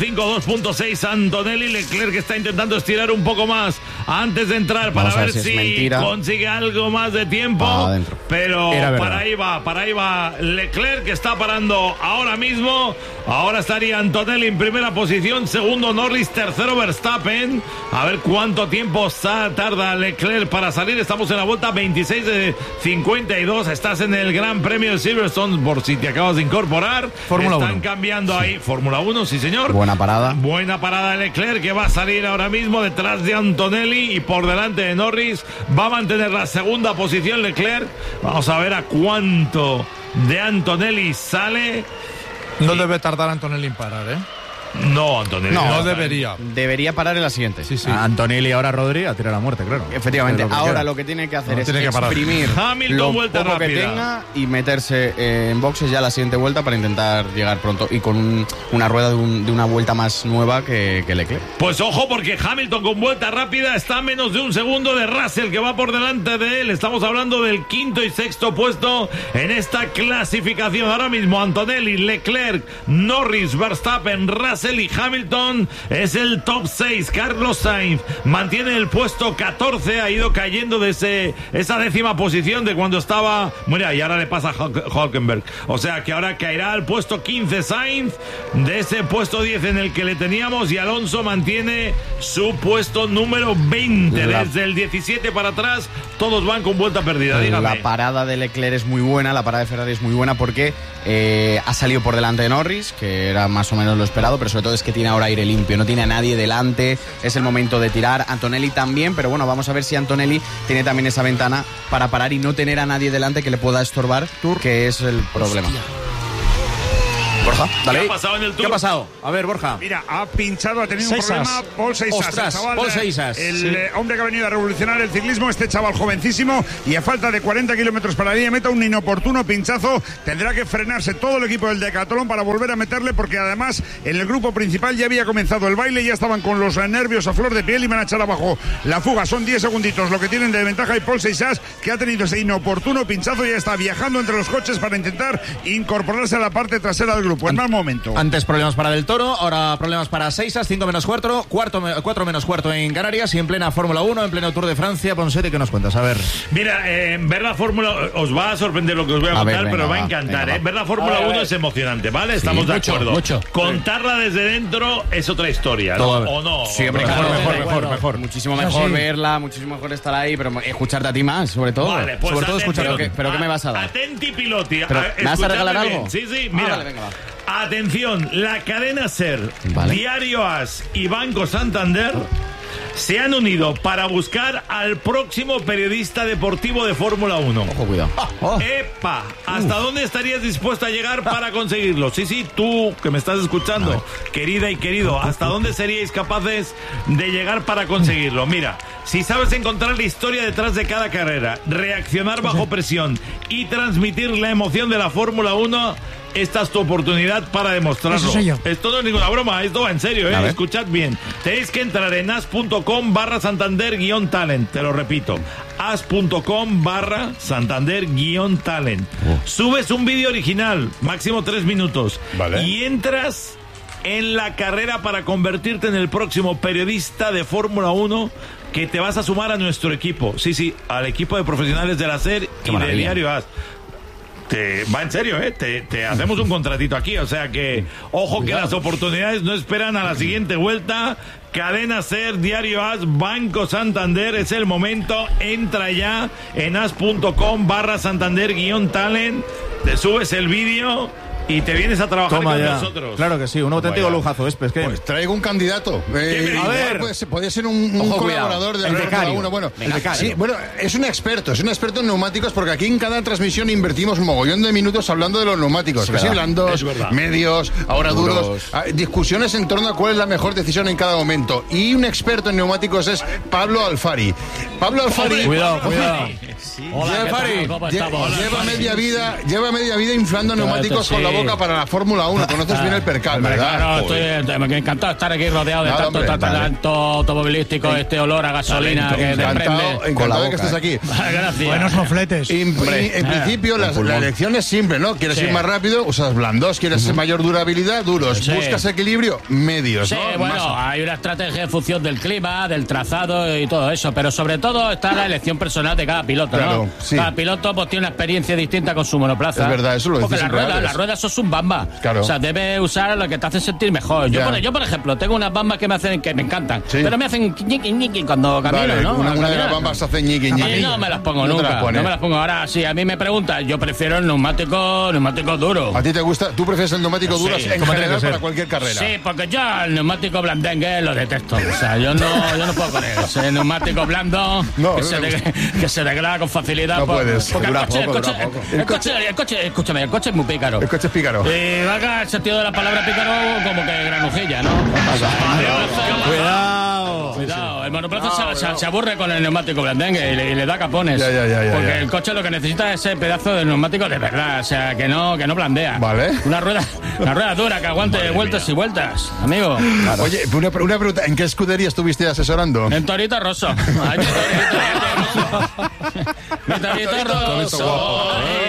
2.6 Antonelli. Leclerc está intentando estirar un poco más antes de entrar para ver si consigue algo más de tiempo. Pero para ahí va Leclerc, que está parando ahora mismo. Ahora estaría Antonelli en primera posición, segundo Norris, tercero Verstappen. A ver cuánto tiempo tarda Leclerc para salir. Estamos en la vuelta 26 de 52. Estás en el Gran Premio de Silverstone, por si te acabas de incorporar. Fórmula 1. Están cambiando ahí. Fórmula 1, sí señor. Buena parada de Leclerc, que va a salir ahora mismo detrás de Antonelli y por delante de Norris. Va a mantener la segunda posición Leclerc. Vamos a ver a cuánto de Antonelli sale. No debe tardar Antonelli en parar, ¿eh? No, Antonelli. No debería. Debería parar en la siguiente. Sí. Antonelli ahora Rodri a tirar a muerte, claro. Efectivamente. Ahora lo que tiene que hacer es exprimir Hamilton, vuelta poco que rápida. tenga y meterse en boxes ya la siguiente vuelta para intentar llegar pronto y con una rueda de una vuelta más nueva que Leclerc. Pues ojo, porque Hamilton con vuelta rápida está a menos de un segundo de Russell, que va por delante de él. Estamos hablando del quinto y sexto puesto en esta clasificación. Ahora mismo Antonelli, Leclerc, Norris, Verstappen, Russell y Hamilton es el top 6. Carlos Sainz mantiene el puesto 14, ha ido cayendo de esa décima posición de cuando estaba... Mira, y ahora le pasa a Hülkenberg. O sea que ahora caerá al puesto 15 Sainz, de ese puesto 10 en el que le teníamos, y Alonso mantiene su puesto número 20. Desde el 17 para atrás, todos van con vuelta perdida. Dígame. La parada de Leclerc es muy buena, la parada de Ferrari es muy buena porque ha salido por delante de Norris, que era más o menos lo esperado, pero sobre todo es que tiene ahora aire limpio, no tiene a nadie delante, es el momento de tirar. Antonelli también, pero bueno, vamos a ver si Antonelli tiene también esa ventana para parar y no tener a nadie delante que le pueda estorbar, que es el problema. Borja, dale. ¿Qué ha pasado en el Tour? ¿Qué ha pasado? A ver, Borja. Mira, ha pinchado, ha tenido un problema Paul Seixas. Ostras, chaval, Paul Seixas. El hombre que ha venido a revolucionar el ciclismo, este chaval jovencísimo, y a falta de 40 kilómetros para la línea de meta, un inoportuno pinchazo. Tendrá que frenarse todo el equipo del Decathlon para volver a meterle, porque además en el grupo principal ya había comenzado el baile, ya estaban con los nervios a flor de piel y van a echar abajo la fuga. Son 10 segunditos lo que tienen de ventaja, y Paul Seixas, que ha tenido ese inoportuno pinchazo, ya está viajando entre los coches para intentar incorporarse a la parte trasera del grupo. En mal momento. Antes problemas para Del Toro, ahora problemas para Seixas, 5 menos cuarto, 4 menos cuarto en Canarias y en plena Fórmula 1, en pleno Tour de Francia. Ponsete, ¿qué nos cuentas? A ver. Mira, ver la Fórmula, os va a sorprender lo que os voy a contar, pero va a encantar. Ver la Fórmula 1 es emocionante, ¿vale? Estamos de acuerdo. Mucho. Contarla desde dentro es otra historia, ¿no? ¿O no? Sí, hombre, mejor. Muchísimo mejor verla, muchísimo mejor estar ahí, pero escucharte a ti más, sobre todo. Vale, pues sobre todo escucharte. ¿Pero qué me vas a dar? Atenti piloti. ¿Me vas a regalar algo? Sí, mira. Vale, venga, va. Atención, la cadena SER, Diario AS y Banco Santander se han unido para buscar al próximo periodista deportivo de Fórmula 1. Ojo, cuidado. ¡Epa! ¿Hasta dónde estarías dispuesto a llegar para conseguirlo? Sí, tú que me estás escuchando, querida y querido, ¿hasta dónde seríais capaces de llegar para conseguirlo? Mira, si sabes encontrar la historia detrás de cada carrera, reaccionar bajo presión y transmitir la emoción de la Fórmula 1, esta es tu oportunidad para demostrarlo. Esto no es ninguna broma, esto va en serio, escuchad bien. Tenéis que entrar en as.com/Santander-talent, te lo repito, as.com/Santander-talent. Subes un vídeo original, máximo 3 minutos, y entras en la carrera para convertirte en el próximo periodista de Fórmula 1 que te vas a sumar a nuestro equipo. Sí, al equipo de profesionales de la SER y de Diario AS. Va en serio, te hacemos un contratito aquí, o sea que ojo que las oportunidades no esperan a la siguiente vuelta. Cadena SER, Diario AS, Banco Santander, es el momento. Entra ya en as.com/Santander-talent, te subes el vídeo y te vienes a trabajar con nosotros. Claro que sí, un auténtico lujazo. Pues traigo un candidato. A ver. Puede ser un colaborador de la Fórmula 1. Bueno, es un experto en neumáticos, porque aquí en cada transmisión invertimos un mogollón de minutos hablando de los neumáticos. Casi blandos, medios, ahora duros. Discusiones en torno a cuál es la mejor decisión en cada momento. Y un experto en neumáticos es Pablo Alfari. Pablo Alfari. Cuidado. Lleva media vida inflando neumáticos con la boca para la Fórmula 1. Conoces bien el percal, ¿verdad? Estoy encantado de estar aquí rodeado de tanto automovilístico, olor a gasolina que desprende. Encantado de que estés aquí. Gracias. Buenos mofletes. En principio, la elección es simple, ¿no? ¿Quieres ir más rápido? Usas blandos. ¿Quieres mayor durabilidad? Duros. ¿Buscas equilibrio? Medios. Sí, hay una estrategia en función del clima, del trazado y todo eso, pero sobre todo está la elección personal de cada piloto, ¿no? Cada piloto pues tiene una experiencia distinta con su monoplaza. Es verdad, eso lo decís. Porque las ruedas son bamba. Claro. O sea, debes usar lo que te hace sentir mejor. Yo, por ejemplo, tengo unas bambas que me encantan, pero me hacen ñiqui cuando camino, ¿no? Una de las bambas hace ñiqui. No me las pongo nunca. No me las pongo. Ahora, si a mí me preguntan, yo prefiero el neumático duro. ¿A ti te gusta? ¿Tú prefieres el neumático duro en general para cualquier carrera? Sí, porque yo el neumático blandengue lo detesto. O sea, yo no puedo con él. El neumático blando que se degrada con facilidad. No puedes. Porque el coche es muy pícaro. El coche es pícaro. Y vaga el sentido de la palabra pícaro como que granujilla, ¿no? Cuidado. El monoplaza se aburre con el neumático blandengue y le da capones. Porque el coche lo que necesita es ese pedazo de neumático de verdad, o sea, que no blandea. Vale. Una rueda dura que aguante vueltas y vueltas, amigo. Claro. Oye, una pregunta, ¿en qué escudería estuviste asesorando? En Torito Rosso. Mi Torito Rosso.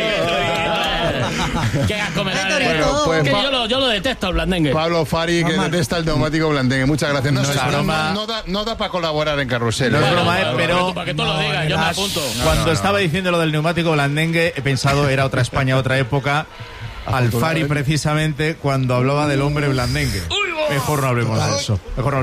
Qué asco me da. Bueno, pues yo lo detesto el blandengue. Pablo Fari, que detesta el neumático blandengue. Muchas gracias. No da para colaborar en Carrusel. No es broma, pero para que tú lo digas, yo me apunto. Cuando estaba diciendo lo del neumático blandengue, he pensado era otra España, otra época. Alfari precisamente cuando hablaba del hombre blandengue. Mejor no hablemos de eso.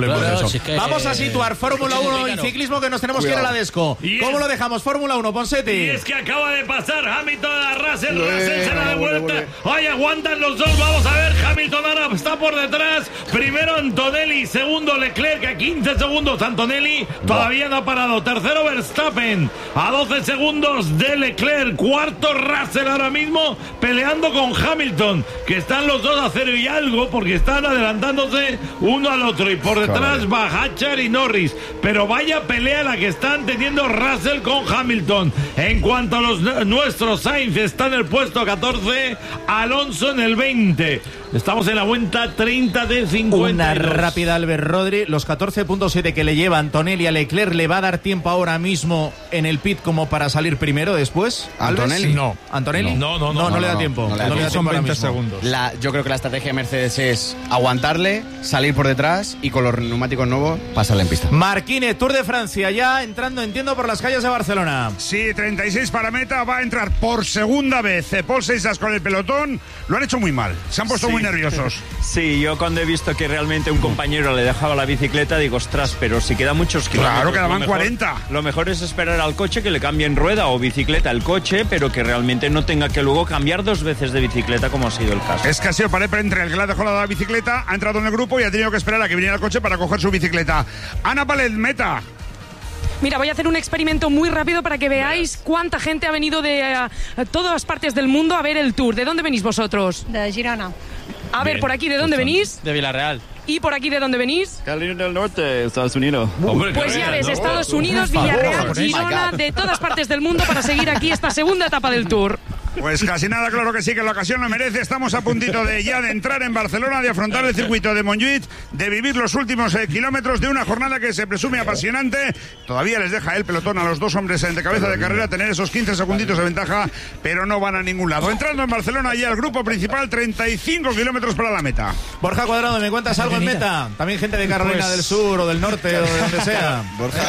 Si es que, vamos a situar Fórmula 1 y ciclismo, que nos tenemos que ir a la Desco. ¿Cómo lo dejamos? Fórmula 1, Ponsetti. Y es que acaba de pasar Hamilton a Russell se la da vuelta. Ay, aguantan los dos. Vamos a ver, Hamilton ahora está por detrás. Primero Antonelli, segundo Leclerc a 15 segundos. Antonelli todavía no ha parado. Tercero Verstappen a 12 segundos de Leclerc. Cuarto Russell ahora mismo peleando con Hamilton, que están los dos a 0 y algo porque están adelantándose uno al otro. Y por detrás va Hatcher y Norris. Pero vaya pelea la que están teniendo Russell con Hamilton. En cuanto a los nuestros, Sainz está en el puesto 14, Alonso en el 20. Estamos en la vuelta 30 de 50. Una rápida, Albert Rodri. Los 14.7 que le lleva Antonelli a Leclerc, ¿le va a dar tiempo ahora mismo en el pit como para salir primero después? ¿Antonelli? No. ¿Antonelli? No le da tiempo. No le da tiempo. Son 20 segundos. Yo creo que la estrategia de Mercedes es aguantarle, salir por detrás y con los neumáticos nuevos pasarle en pista. Marquínez, Tour de Francia, ya entrando, entiendo, por las calles de Barcelona. Sí, 36 para meta, va a entrar por segunda vez Paul Seixas con el pelotón. Lo han hecho muy mal, se han puesto muy nerviosos. Sí, yo cuando he visto que realmente un compañero le dejaba la bicicleta, digo, ostras, pero si quedan muchos kilómetros. Claro, quedaban 40. Lo mejor es esperar al coche que le cambien rueda o bicicleta el coche, pero que realmente no tenga que luego cambiar 2 veces de bicicleta, como ha sido el caso. Es que ha sido para entre el que le ha dejado la bicicleta, ha entrado en el grupo y ha tenido que esperar a que viniera el coche para coger su bicicleta. Ana Palet, meta. Mira, voy a hacer un experimento muy rápido para que veáis cuánta gente ha venido de todas partes del mundo a ver el Tour. ¿De dónde venís vosotros? De Girona. A ver, por aquí, ¿de dónde venís? De Villarreal. ¿Y por aquí de dónde venís? Carolina del Norte, Estados Unidos. Pues ya ves, Estados Unidos, Villarreal, Girona, de todas partes del mundo para seguir aquí esta segunda etapa del Tour. Pues casi nada, claro que sí, que la ocasión lo merece. Estamos a puntito de entrar en Barcelona, de afrontar el circuito de Montjuïc, de vivir los últimos kilómetros de una jornada que se presume apasionante. Todavía les deja el pelotón a los dos hombres de cabeza de carrera tener esos 15 segunditos de ventaja, pero no van a ningún lado. Entrando en Barcelona ya el grupo principal, 35 kilómetros para la meta. Borja Cuadrado, ¿me cuentas algo en meta? También gente de Carolina del Sur o del Norte o de donde sea. Borja,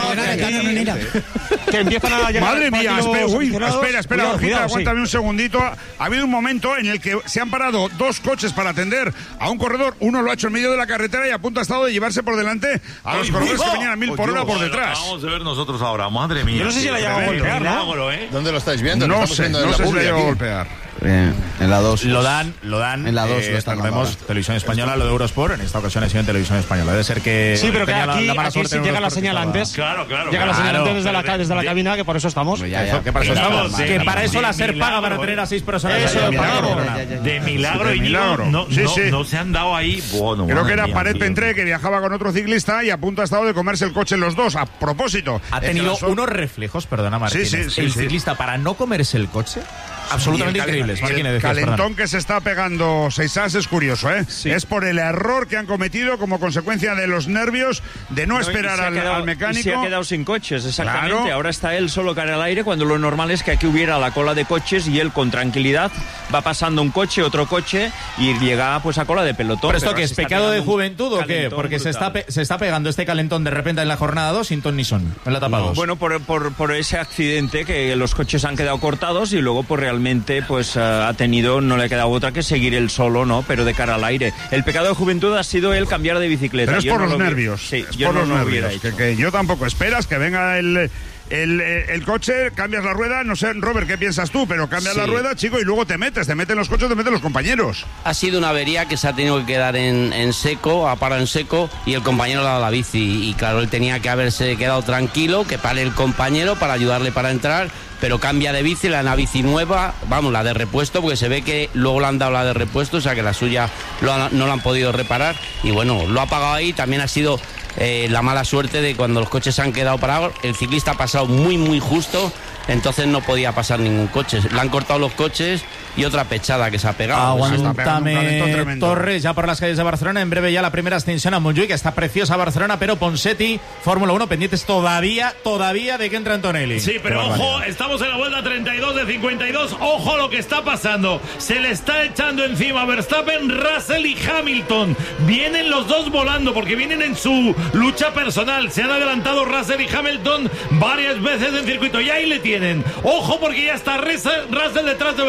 que empiezan a llegar. Madre mía, espera, Borjita, aguántame un segundito. Ha habido un momento en el que se han parado 2 coches para atender a un corredor. Uno lo ha hecho en medio de la carretera y a punto ha estado de llevarse por delante a los corredores que venían a 1000 por hora por detrás. Vamos a ver nosotros ahora, madre mía. Yo no sé si la llegado a golpear, ¿no? ¿Dónde lo estáis viendo? No sé si la llegó a golpear. En la 2. Lo dan. En la 2 lo están dando. Vemos Televisión Española, lo de Eurosport. En esta ocasión ha sido en Televisión Española. Debe ser que. Sí, pero que aquí sí llega la señal antes. Claro. Llega la señal antes desde la cabina, que por eso estamos. Que para eso estamos. Que para eso la SER paga para tener a 6 personas. De milagro y no se han dado ahí. Bueno, creo que era Paret Pentré, que viajaba con otro ciclista y a punto ha estado de comerse el coche los dos. A propósito. Ha tenido unos reflejos, perdona, Martínez. El ciclista, para no comerse el coche, absolutamente increíbles. El calentón que se está pegando Seixas es curioso, ¿eh? Sí. Es por el error que han cometido como consecuencia de los nervios de no esperar al mecánico. Y se ha quedado sin coches, exactamente. Claro. Ahora está él solo cara al aire, cuando lo normal es que aquí hubiera la cola de coches y él con tranquilidad va pasando un coche, otro coche y llega pues a cola de pelotón. ¿Pero esto qué es? ¿Pecado de juventud o qué? Porque se está pegando este calentón de repente en la jornada 2 sin ton ni son, en la etapa 2. Bueno, por ese accidente que los coches han quedado cortados y luego pues realmente pues no le ha quedado otra que seguir él solo, ¿no? Pero de cara al aire. El pecado de juventud ha sido el cambiar de bicicleta. Pero es por los nervios. Sí, es por los nervios. Que yo tampoco. Esperas que venga el coche, cambias la rueda, no sé, Robert, ¿qué piensas tú? Pero cambias la rueda, chico, y luego te meten los coches, te meten los compañeros. Ha sido una avería que se ha tenido que quedar en seco, ha parado en seco, y el compañero le ha dado la bici. Y claro, él tenía que haberse quedado tranquilo, que pare el compañero para ayudarle para entrar, pero cambia de bici, le dan una bici nueva, vamos, la de repuesto, porque se ve que luego le han dado la de repuesto, o sea que la suya no la han podido reparar, y bueno, lo ha pagado ahí. También ha sido la mala suerte de cuando los coches se han quedado parados, el ciclista ha pasado muy justo, entonces no podía pasar ningún coche, le han cortado los coches y otra pechada que se ha pegado. Aguántame, Torres, ya por las calles de Barcelona, en breve ya la primera extensión a Montjuïc, que está preciosa Barcelona, pero Ponsetti, Fórmula 1, pendientes todavía de que entre Antonelli. Sí, pero ojo, estamos en la vuelta 32 de 52, ojo lo que está pasando, se le está echando encima Verstappen, Russell y Hamilton, vienen los dos volando porque vienen en su lucha personal, se han adelantado Russell y Hamilton varias veces en circuito y ahí le tienen, ojo porque ya está Russell detrás de Verstappen,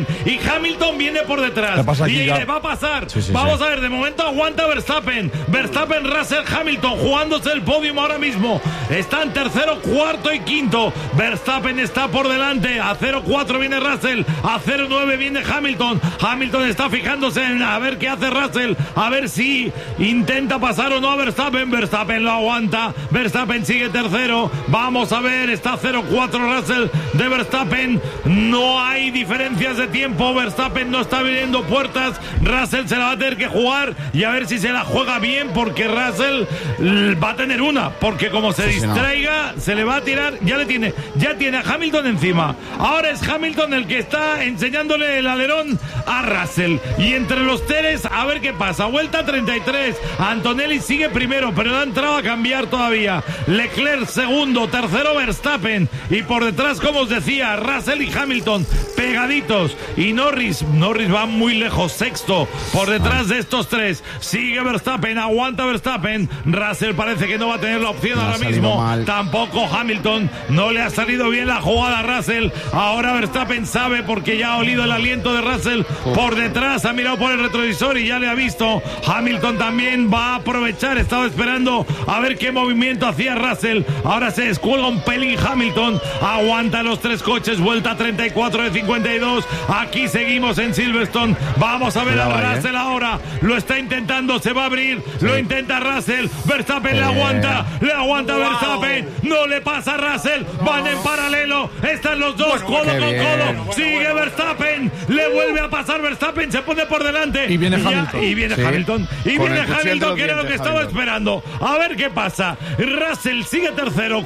Verstappen. Y Hamilton viene por detrás. Y le va a pasar. Vamos a ver, de momento aguanta Verstappen. Verstappen, Russell, Hamilton jugándose el podium ahora mismo. Están tercero, cuarto y quinto. Verstappen está por delante. A 0-4 viene Russell. A 0-9 viene Hamilton. Hamilton está fijándose en a ver qué hace Russell. A ver si intenta pasar o no a Verstappen. Verstappen lo aguanta. Verstappen sigue tercero. Vamos a ver, está 0-4 Russell de Verstappen. No hay diferencias de tiempo. Verstappen no está abriendo puertas. Russell se la va a tener que jugar y a ver si se la juega bien, porque Russell va a tener una, porque como se distraiga, se le va a tirar. Ya tiene a Hamilton encima. Ahora es Hamilton el que está enseñándole el alerón a Russell. Y entre los tres, a ver qué pasa. Vuelta 33. Antonelli sigue primero, pero no ha entrado a cambiar todavía. Leclerc segundo, tercero Verstappen. Y por detrás, como os decía, Russell y Hamilton pegaditos. Y Norris va muy lejos, sexto, por detrás de estos tres. Sigue Verstappen, aguanta Verstappen. Russell parece que no va a tener la opción ahora mismo. Tampoco Hamilton. No le ha salido bien la jugada a Russell. Ahora Verstappen sabe, porque ya ha olido el aliento de Russell por detrás. Ha mirado por el retrovisor y ya le ha visto. Hamilton también va a aprovechar. Estaba esperando a ver qué movimiento hacía Russell. Ahora se descuelga un pelín Hamilton. Aguanta los tres coches. Vuelta 34 de 52. Aquí seguimos en Silverstone. Vamos a ver a Russell ahora. Lo está intentando. Se va a abrir. Lo intenta Russell. Verstappen le aguanta. Verstappen. No le pasa a Russell. Van en paralelo. Están los dos codo con codo. Sigue Verstappen. Le vuelve a pasar Verstappen. Se pone por delante. Y viene Hamilton. Y viene Hamilton. Y viene Hamilton, que era lo que estaba esperando. A ver qué pasa. Russell sigue tercero.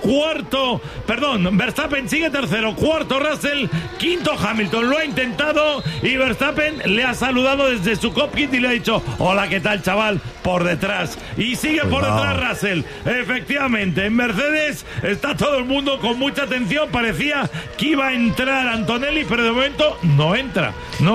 Verstappen sigue tercero. Cuarto Russell. Quinto Hamilton. Lo ha intentado. Y Verstappen le ha saludado desde su cockpit y le ha dicho: hola, ¿qué tal, chaval? Por detrás. Y sigue por detrás Russell. Efectivamente, en Mercedes está todo el mundo con mucha atención. Parecía que iba a entrar Antonelli, pero de momento no entra.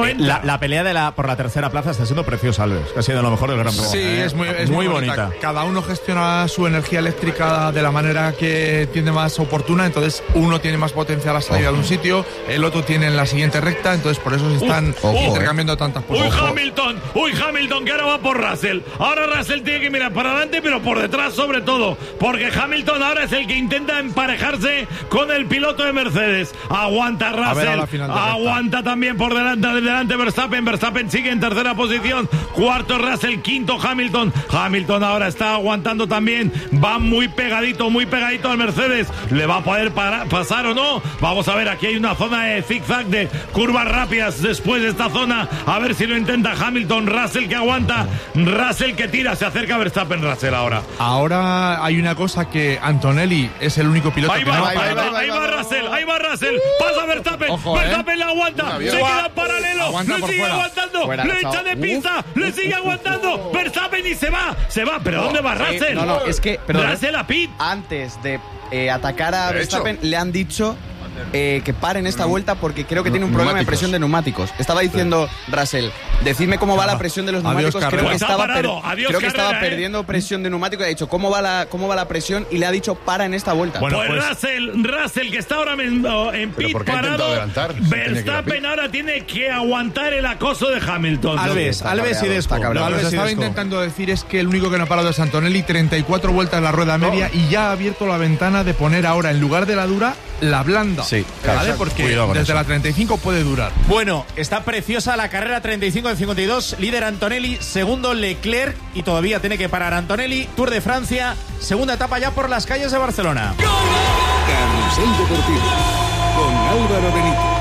La pelea por la tercera plaza está siendo preciosa, Alves. Ha sido lo mejor del Gran Premio. Sí, es muy bonita. Cada uno gestiona su energía eléctrica de la manera que tiene más oportuna. Entonces, uno tiene más potencial a salida de un sitio, el otro tiene en la siguiente recta. Entonces, por eso se están intercambiando tantas posiciones. Hamilton, que ahora va por Russell. Ahora Russell tiene que mirar para adelante, pero por detrás sobre todo, porque Hamilton ahora es el que intenta emparejarse con el piloto de Mercedes. Aguanta Russell, aguanta también por delante Verstappen. Verstappen sigue en tercera posición. Cuarto Russell, quinto Hamilton. Hamilton ahora está aguantando también. Va muy pegadito al Mercedes. ¿Le va a poder pasar o no? Vamos a ver, aquí hay una zona de zigzag, de curvas rápidas después de esta zona. A ver si lo intenta Hamilton. Russell que aguanta. Russell que tira. Se acerca a Verstappen. Russell ahora. Ahora hay una cosa, que Antonelli es el único piloto ahí va Russell. Pasa Verstappen. Verstappen le aguanta. Se queda en paralelo. Lo sigue aguantando. Le echa de pista. Le sigue aguantando. Verstappen y se va. ¿Pero dónde va Russell? Es que Russell a pit. Antes de atacar a Verstappen le han dicho que paren esta vuelta porque creo que tiene un problema de presión de neumáticos. Estaba diciendo Russell: decidme cómo va la presión de los neumáticos. Creo que estaba perdiendo presión de neumáticos. Ha dicho cómo va la presión y le ha dicho: para en esta vuelta. Bueno, pues Russell, que está ahora en pit parado. Verstappen ahora tiene que aguantar el acoso de Hamilton. Alves y después. Lo que estaba intentando decir es que el único que no ha parado es Antonelli. 34 vueltas en la rueda media y ya ha abierto la ventana de poner ahora, en lugar de la dura, la blanda. Sí, ¿vale? Porque desde la 35 puede durar. Bueno, está preciosa la carrera 35 de 52. Líder Antonelli, segundo Leclerc, y todavía tiene que parar Antonelli. Tour de Francia, segunda etapa ya por las calles de Barcelona. Carrusel Deportivo con Álvaro Benito.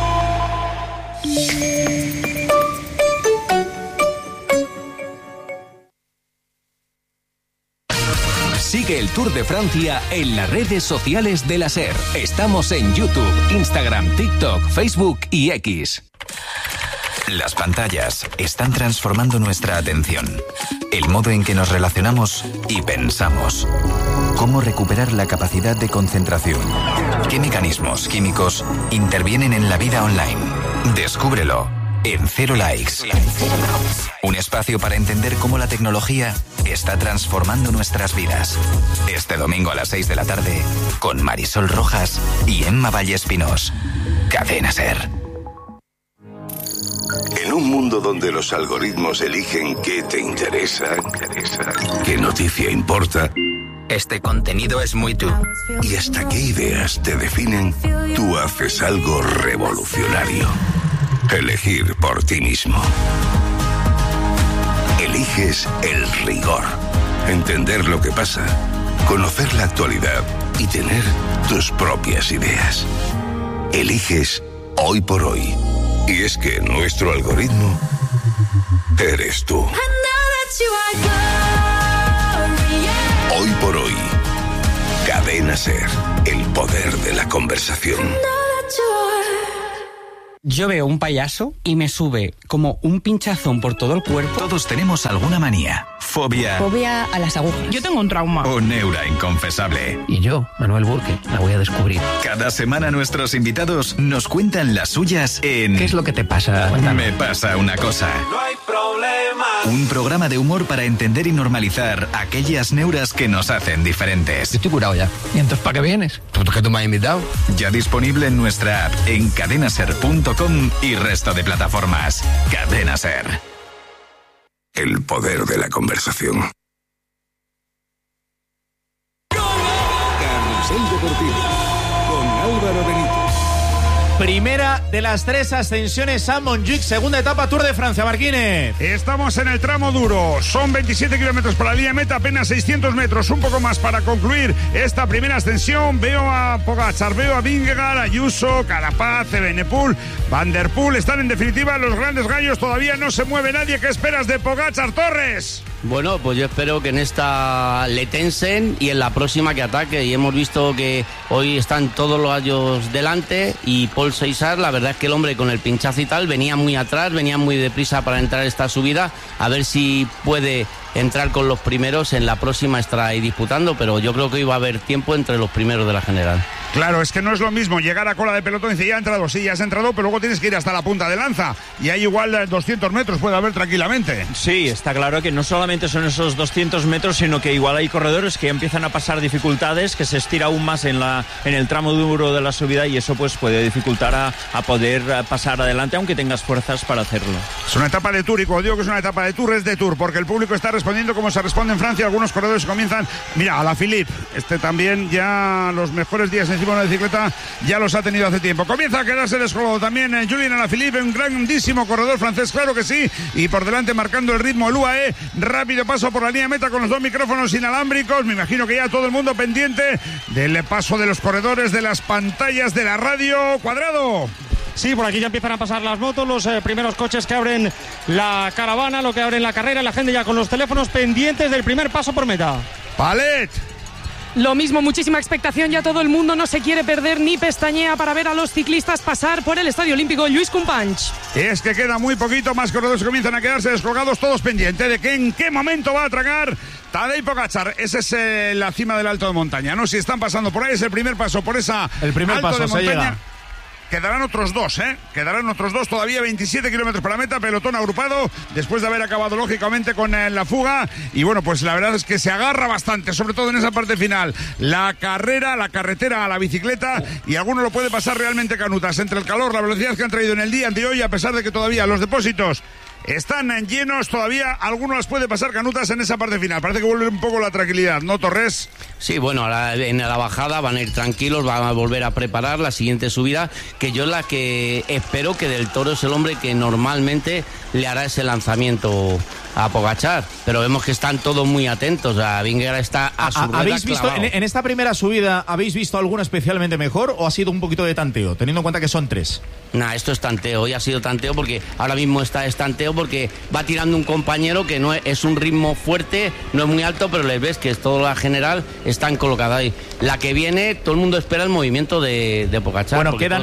Sigue el Tour de Francia en las redes sociales de la SER. Estamos en YouTube, Instagram, TikTok, Facebook y X. Las pantallas están transformando nuestra atención, el modo en que nos relacionamos y pensamos. ¿Cómo recuperar la capacidad de concentración? ¿Qué mecanismos químicos intervienen en la vida online? Descúbrelo en Cero Likes. Un espacio para entender cómo la tecnología está transformando nuestras vidas. Este domingo a las 6 de la tarde, con Marisol Rojas y Emma Vallespinos. Cadena SER. un mundo donde los algoritmos eligen qué te interesa, qué noticia importa. Este contenido es muy tú. Y hasta qué ideas te definen, tú haces algo revolucionario. Elegir por ti mismo. Eliges el rigor. Entender lo que pasa, conocer la actualidad y tener tus propias ideas. Eliges Hoy por Hoy. Y es que nuestro algoritmo eres tú. Hoy por Hoy. Cadena SER. El poder de la conversación. Yo veo un payaso y me sube como un pinchazón por todo el cuerpo. Todos tenemos alguna manía, fobia a las agujas. Yo tengo un trauma. o neura inconfesable. Y yo, Manuel Burke, la voy a descubrir. Cada semana nuestros invitados nos cuentan las suyas en... ¿Qué es lo que te pasa? Me pasa una cosa. No hay problema. Un programa de humor para entender y normalizar aquellas neuras que nos hacen diferentes. Yo estoy curado ya. ¿Y entonces para qué vienes? ¿Por qué tú me has invitado? Ya disponible en nuestra app, en cadenaser.com y resto de plataformas. Cadena SER. El poder de la conversación. Carrusel Deportivo con Álvaro Benito. Primera de las 3 ascensiones a Montjuic, segunda etapa Tour de Francia, Marquínez. Estamos en el tramo duro, son 27 kilómetros para la línea meta, apenas 600 metros, un poco más para concluir esta primera ascensión. Veo a Pogačar, veo a Vingegaard, Ayuso, Carapaz, Evenepoel, Van der Poel, están en definitiva los grandes gallos, todavía no se mueve nadie. ¿Qué esperas de Pogačar, Torres? Bueno, pues yo espero que en esta le tensen y en la próxima que ataque. Y hemos visto que hoy están todos los gallos delante y Paul Seisar, la verdad es que el hombre con el pinchazo y tal venía muy atrás, venía muy deprisa para entrar esta subida. A ver si puede entrar con los primeros, en la próxima estará ahí disputando, pero yo creo que hoy va a haber tiempo entre los primeros de la general. Claro, es que no es lo mismo llegar a cola de pelotón y decir, ya ha entrado, sí, ya has entrado, pero luego tienes que ir hasta la punta de lanza. Y ahí igual 200 metros puede haber tranquilamente. Sí, está claro que no solamente son esos 200 metros, sino que igual hay corredores que empiezan a pasar dificultades, que se estira aún más en el tramo duro de la subida, y eso pues puede dificultar a poder pasar adelante, aunque tengas fuerzas para hacerlo. Es una etapa de Tour, y cuando digo que es una etapa de Tour, es de Tour, porque el público está respondiendo como se responde en Francia. Algunos corredores comienzan, mira, Alaphilippe, también ya los mejores días encima de una bicicleta ya los ha tenido hace tiempo. Comienza a quedarse descolgado también Julien Alaphilippe, un grandísimo corredor francés, claro que sí, y por delante marcando el ritmo el UAE. Rápido paso por la línea meta con los dos micrófonos inalámbricos. Me imagino que ya todo el mundo pendiente del paso de los corredores, de las pantallas de la radio. Cuadrado. Sí, por aquí ya empiezan a pasar las motos, los primeros coches que abren la caravana, lo que abren la carrera, la gente ya con los teléfonos pendientes del primer paso por meta. Palet. Lo mismo, muchísima expectación, ya todo el mundo no se quiere perder ni pestañea para ver a los ciclistas pasar por el Estadio Olímpico Lluís Companys. Es que queda muy poquito, más corredores comienzan a quedarse descolgados, todos pendientes de que en qué momento va a tragar Tadej Pogačar. Esa es la cima del alto de montaña, ¿no? Si están pasando por ahí, es el primer paso por esa el primer alto paso, de montaña. llega. Quedarán otros dos, Quedarán otros dos, todavía 27 kilómetros para la meta, pelotón agrupado, después de haber acabado, lógicamente, con la fuga. Y bueno, pues la verdad es que se agarra bastante, sobre todo en esa parte final. La carretera a la bicicleta, y alguno lo puede pasar realmente canutas. Entre el calor, la velocidad que han traído en el día de hoy, a pesar de que todavía los depósitos están llenos, todavía alguno las puede pasar canutas en esa parte final. Parece que vuelve un poco la tranquilidad, ¿no, Torres? Sí, bueno, en la bajada van a ir tranquilos, van a volver a preparar la siguiente subida, que yo la que espero que Del Toro es el hombre que normalmente le hará ese lanzamiento a Pogačar, pero vemos que están todos muy atentos. Vingegaard está a su rueda. ¿Habéis visto en esta primera subida, habéis visto alguna especialmente mejor o ha sido un poquito de tanteo, teniendo en cuenta que son 3? Nah, esto es tanteo, hoy ha sido tanteo porque ahora mismo es tanteo porque va tirando un compañero que no es un ritmo fuerte, no es muy alto, pero les ves que es toda la general, están colocados ahí. La que viene, todo el mundo espera el movimiento de Pogačar. Bueno, quedan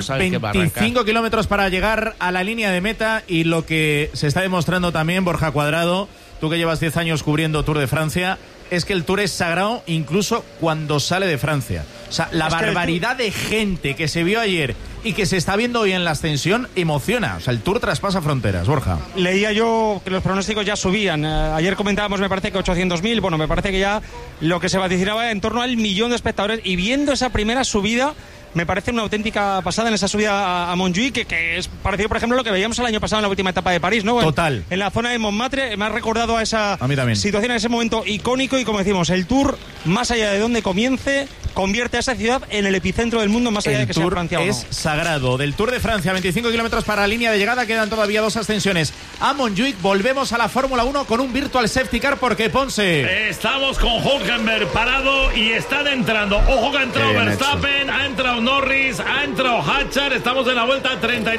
25 kilómetros para llegar a la línea de meta, y lo que se está demostrando también, Borja Cuadrado, tú que llevas 10 años cubriendo Tour de Francia, es que el Tour es sagrado incluso cuando sale de Francia. O sea, la barbaridad de gente que se vio ayer y que se está viendo hoy en la ascensión emociona. O sea, el Tour traspasa fronteras, Borja. Leía yo que los pronósticos ya subían. Ayer comentábamos, me parece que 800.000. Bueno, me parece que ya lo que se vaticinaba en torno al 1.000.000 de espectadores. Y viendo esa primera subida, me parece una auténtica pasada en esa subida a Montjuïc, que es parecido, por ejemplo, a lo que veíamos el año pasado en la última etapa de París, ¿no? Total. En la zona de Montmartre, me ha recordado a esa situación, a ese momento icónico, y como decimos, el Tour, más allá de donde comience, convierte a esa ciudad en el epicentro del mundo, más allá de que sea Francia o no. Es sagrado. Del Tour de Francia, 25 kilómetros para la línea de llegada, quedan todavía 2 ascensiones a Montjuïc. Volvemos a la Fórmula 1 con un virtual safety car, porque Ponce. Estamos con Hülkenberg parado y están entrando. Ojo que ha entrado Verstappen, ha entrado Norris, ha entrado Hatchar. Estamos en la vuelta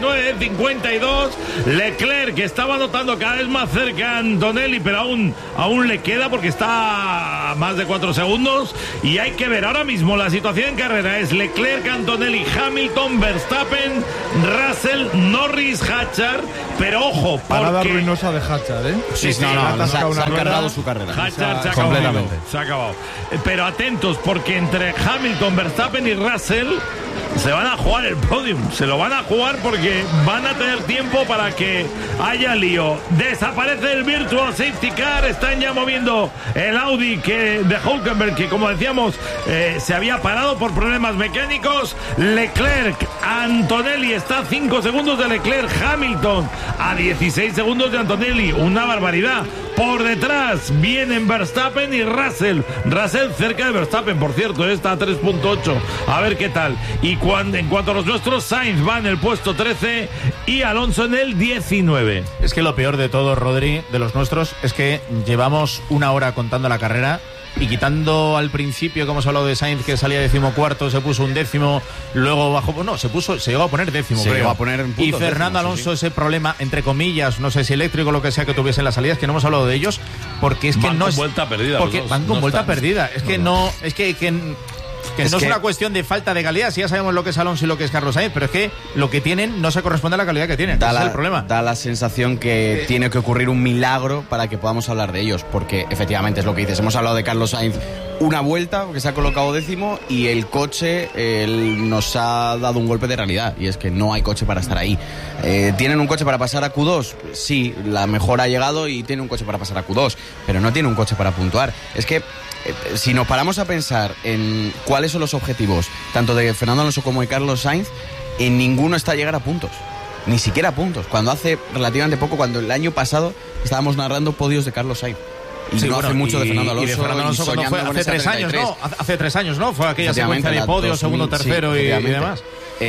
39-52. Leclerc, que estaba notando cada vez más cerca a Antonelli, pero aún le queda porque está a más de 4 segundos. Y hay que ver ahora mismo la situación en carrera. Es Leclerc, Antonelli, Hamilton, Verstappen, Russell, Norris, Hatchar. Pero ojo, parada ruinosa de Hatchar, ¿eh? Sí, se ha cargado su carrera. Hatchar se ha completamente. Se ha acabado. Pero atentos, porque entre Hamilton, Verstappen y Russell se van a jugar el podium. Se lo van a jugar porque van a tener tiempo para que haya lío. Desaparece el virtual safety car. Están ya moviendo el Audi de Hülkenberg, que como decíamos se había parado por problemas mecánicos. Leclerc, Antonelli está a 5 segundos de Leclerc. Hamilton a 16 segundos de Antonelli. Una barbaridad. Por detrás vienen Verstappen y Russell. Russell cerca de Verstappen, por cierto, está a 3.8. A ver qué tal. Y en cuanto a los nuestros, Sainz va en el puesto 13 y Alonso en el 19. Es que lo peor de todo, Rodri, de los nuestros, es que llevamos 1 hora contando la carrera. Y quitando al principio, como hemos hablado de Sainz, que salía 14º, se puso 11º, luego bajó, no, se llegó a poner 10º, se creo. llegó a poner en y Fernando Alonso, ese problema, entre comillas, no sé si eléctrico o lo que sea que tuviese en las salidas, que no hemos hablado de ellos, porque es que van no con es vuelta perdida. Porque van con vuelta perdida. Es que no, es que no es una cuestión de falta de calidad, si ya sabemos lo que es Alonso y lo que es Carlos Sainz, pero es que lo que tienen no se corresponde a la calidad que tienen. Ese es el problema. Da la sensación que tiene que ocurrir un milagro para que podamos hablar de ellos, porque efectivamente es lo que dices. Hemos hablado de Carlos Sainz una vuelta, porque se ha colocado 10º, y el coche nos ha dado un golpe de realidad, y es que no hay coche para estar ahí. ¿Tienen un coche para pasar a Q2? Sí, la mejora ha llegado y tiene un coche para pasar a Q2, pero no tiene un coche para puntuar. Es que si nos paramos a pensar en cuáles son los objetivos, tanto de Fernando Alonso como de Carlos Sainz, en ninguno está llegar a puntos. Ni siquiera a puntos. Cuando hace relativamente poco, cuando el año pasado estábamos narrando podios de Carlos Sainz. Y sí, no hace mucho de Fernando Alonso. Y de Fernando Alonso cuando fue hace 3 años, ¿no? Hace 3 años, ¿no? Fue aquella secuencia de podios, segundo, tercero y demás.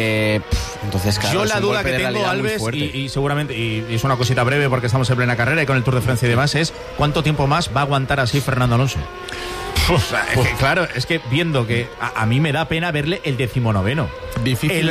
Entonces, claro, yo la duda que tengo, Alves, y seguramente, y es una cosita breve porque estamos en plena carrera y con el Tour de Francia y demás, es ¿cuánto tiempo más va a aguantar así Fernando Alonso? Es que, claro, es que viendo que a mí me da pena verle el 19º. Difícil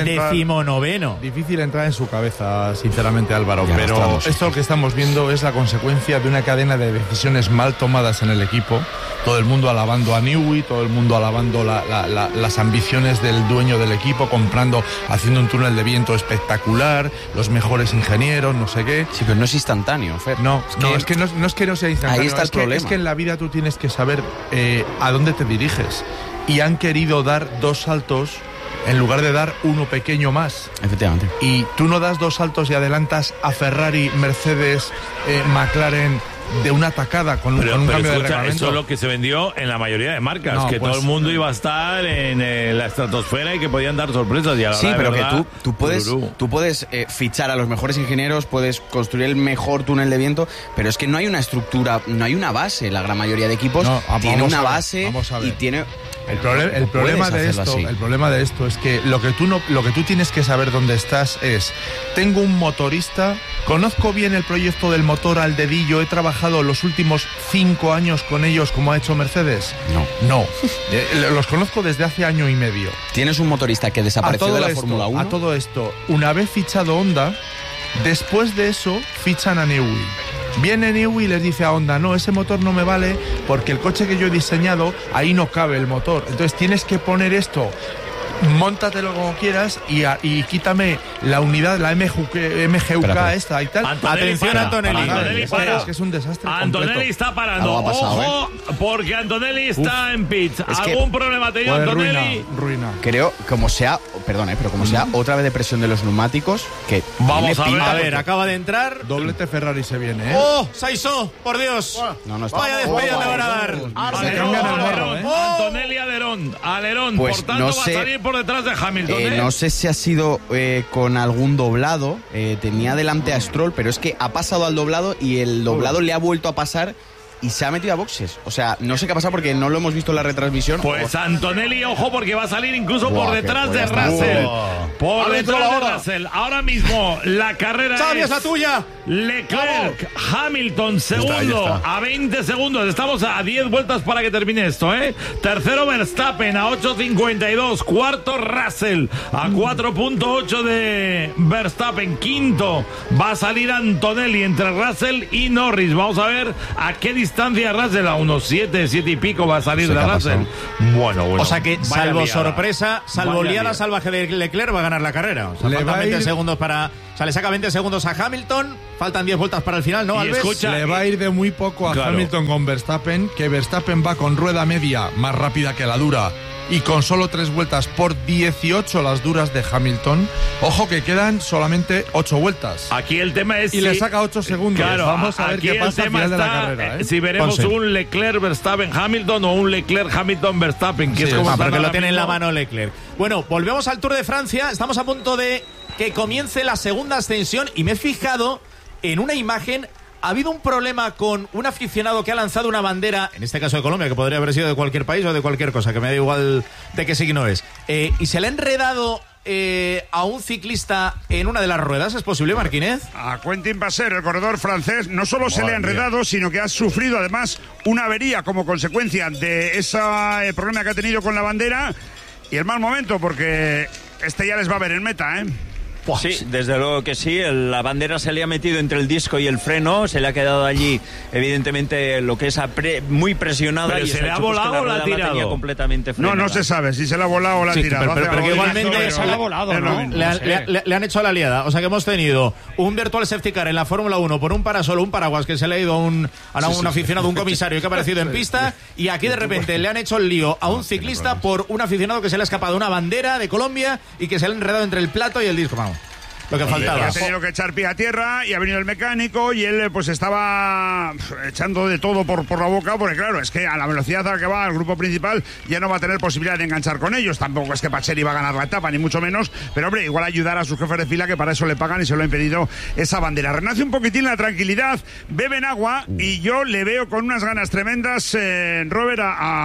entrar en su cabeza, sinceramente, Álvaro, pero esto que estamos viendo es la consecuencia de una cadena de decisiones mal tomadas en el equipo. Todo el mundo alabando a Newey, todo el mundo alabando las ambiciones del dueño del equipo, haciendo un túnel de viento espectacular, los mejores ingenieros, no sé qué. Sí, pero no es instantáneo, Fer. No es que no sea instantáneo. Ahí está el problema. Es que en la vida tú tienes que saber a dónde te diriges. Y han querido dar 2 saltos en lugar de dar uno pequeño más. Efectivamente. Y tú no das 2 saltos y adelantas a Ferrari, Mercedes, McLaren de una tacada con un cambio de reglamento. Eso es lo que se vendió en la mayoría de marcas, que todo el mundo iba a estar en la estratosfera y que podían dar sorpresas. Y a la sí, pero verdad, que tú puedes fichar a los mejores ingenieros, puedes construir el mejor túnel de viento, pero es que no hay una estructura, no hay una base. La gran mayoría de equipos tiene una base y tiene... El problema de esto es que lo que tú tienes que saber dónde estás es: tengo un motorista, conozco bien el proyecto del motor al dedillo, he trabajado los últimos 5 años con ellos como ha hecho Mercedes. No. Los conozco desde hace año y medio. Tienes un motorista que desapareció de la Fórmula 1. A todo esto, una vez fichado Honda, después de eso fichan a Newey. Viene Newey y les dice a Honda: no, ese motor no me vale porque el coche que yo he diseñado, ahí no cabe el motor. Entonces tienes que poner esto, móntatelo como quieras y quítame la unidad, la MGUK esta y tal. Atención, Antonelli. Es que es un desastre. Antonelli está parando. Ojo, porque Antonelli está en pits. ¿Algún problema ha tenido Antonelli? Ruina. Creo, como sea, otra vez de presión de los neumáticos, que vamos a ver, acaba de entrar. Doblete Ferrari se viene, ¿eh? ¡Oh, Sainz! ¡Por Dios! No está. Vaya despedida me van a dar. Antonelli Aderón. alerón. Pues por tanto, no sé, va a salir por detrás de Hamilton. No sé si ha sido con algún doblado. Tenía delante a Stroll, pero es que ha pasado al doblado y el doblado le ha vuelto a pasar y se ha metido a boxes. O sea, no sé qué ha pasado porque no lo hemos visto en la retransmisión. Pues Antonelli, ojo, porque va a salir incluso por detrás de Russell. Por detrás de Russell. Ahora mismo la carrera es la tuya. Leclerc, Hamilton, segundo a 20 segundos. Estamos a 10 vueltas para que termine esto, ¿eh? Tercero Verstappen a 8.52. Cuarto Russell a 4.8 de Verstappen. Quinto va a salir Antonelli entre Russell y Norris. Vamos a ver a qué distancia Russell, a unos 7 y pico va a salir de Russell. Bueno. O sea que, salvo sorpresa, salvo liada salvaje de Leclerc, va a ganar la carrera. O sea, faltan 20 segundos para... O sea, le saca 20 segundos a Hamilton, faltan 10 vueltas para el final, ¿no, Alves? Le va a ir de muy poco a Hamilton con Verstappen, que Verstappen va con rueda media más rápida que la dura y con solo 3 vueltas por 18 las duras de Hamilton. Ojo que quedan solamente 8 vueltas. Aquí el tema es... Y le saca 8 segundos. Claro, vamos a ver qué pasa al final de la carrera. Si veremos un Leclerc, Verstappen, Hamilton o un Leclerc, Hamilton, Verstappen. Que es como pero que lo tiene en la mano Leclerc. Bueno, volvemos al Tour de Francia. Estamos a punto de que comience la segunda ascensión y me he fijado en una imagen. Ha habido un problema con un aficionado que ha lanzado una bandera, en este caso de Colombia, que podría haber sido de cualquier país o de cualquier cosa, que me da igual de qué signo es. Y se le ha enredado a un ciclista en una de las ruedas. ¿Es posible, Marquínez? A Quentin Passer, el corredor francés, no solo se le ha enredado, sino que ha sufrido además una avería como consecuencia de ese problema que ha tenido con la bandera y el mal momento, porque ya les va a ver en meta, ¿eh? Sí, desde luego que sí. La bandera se le ha metido entre el disco y el freno, se le ha quedado allí, evidentemente, lo que es muy presionada. ¿Pero y se le ha volado o la ha tirado? Completamente no se sabe si se le ha volado o la ha tirado. Pero que igualmente se le ha volado, ¿no? Le han hecho la liada. O sea que hemos tenido un virtual safety car en la Fórmula 1 por un parasol, un paraguas que se le ha ido a un aficionado, un comisario que ha aparecido en pista, y aquí de repente le han hecho el lío a un ciclista por un aficionado que se le ha escapado una bandera de Colombia y que se le ha enredado entre el plato y el disco. Vamos. Lo que faltaba. Ha tenido que echar pie a tierra y ha venido el mecánico y él pues estaba echando de todo por la boca, porque claro, es que a la velocidad a la que va el grupo principal ya no va a tener posibilidad de enganchar con ellos. Tampoco es que Pacheri va a ganar la etapa, ni mucho menos, pero hombre, igual ayudar a sus jefes de fila, que para eso le pagan y se lo ha impedido esa bandera. Renace un poquitín la tranquilidad, beben agua y yo le veo con unas ganas tremendas, Robert,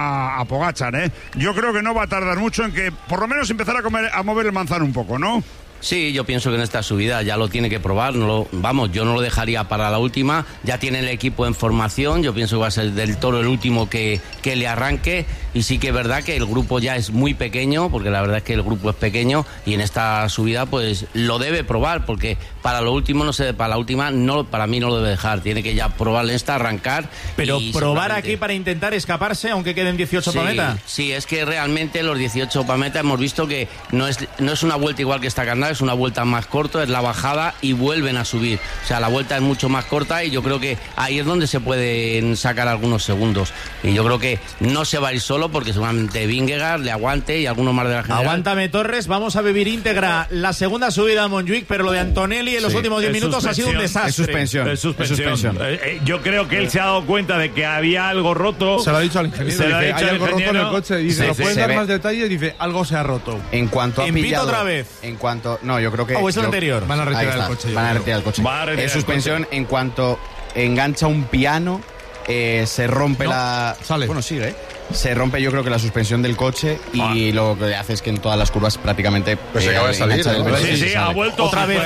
a Pogačar, ¿eh? Yo creo que no va a tardar mucho en que por lo menos empezar a mover el manzano un poco, ¿no? Sí, yo pienso que en esta subida ya lo tiene que probar. Yo no lo dejaría para la última. Ya tiene el equipo en formación. Yo pienso que va a ser Del Toro el último que le arranque. Y sí que es verdad que el grupo ya es muy pequeño, porque la verdad es que el grupo es pequeño, y en esta subida pues lo debe probar, porque para lo último, para la última, para mí no lo debe dejar. Tiene que ya probar esta, arrancar. Pero probar aquí para intentar escaparse, aunque queden 18 para meta. Sí, es que realmente los 18 para meta hemos visto que no es una vuelta igual que esta carnada, es una vuelta más corta, es la bajada y vuelven a subir. O sea, la vuelta es mucho más corta y yo creo que ahí es donde se pueden sacar algunos segundos. Y yo creo que no se va a ir solo, porque seguramente Vingegaard le aguante y algunos más de la general. Aguántame, Torres, vamos a vivir íntegra la segunda subida a Montjuic, pero lo de Antonelli en los últimos 10 minutos ha sido un desastre. Es suspensión. Yo creo que él se ha dado cuenta de que había algo roto. Se lo ha dicho al ingeniero. Hay algo roto en el coche. Y dice, ¿lo puedes dar más detalles? Dice, algo se ha roto. En cuanto ha pillado... otra vez. No, yo creo que... ¿O es el anterior? Van a retirar el coche. Van a retirar el coche. Es suspensión en cuanto engancha un piano, se rompe Sale. Bueno, sigue, Se rompe, yo creo que la suspensión del coche, y lo que hace es que en todas las curvas prácticamente se acaba de salir. Sí, ha vuelto. Otra vez.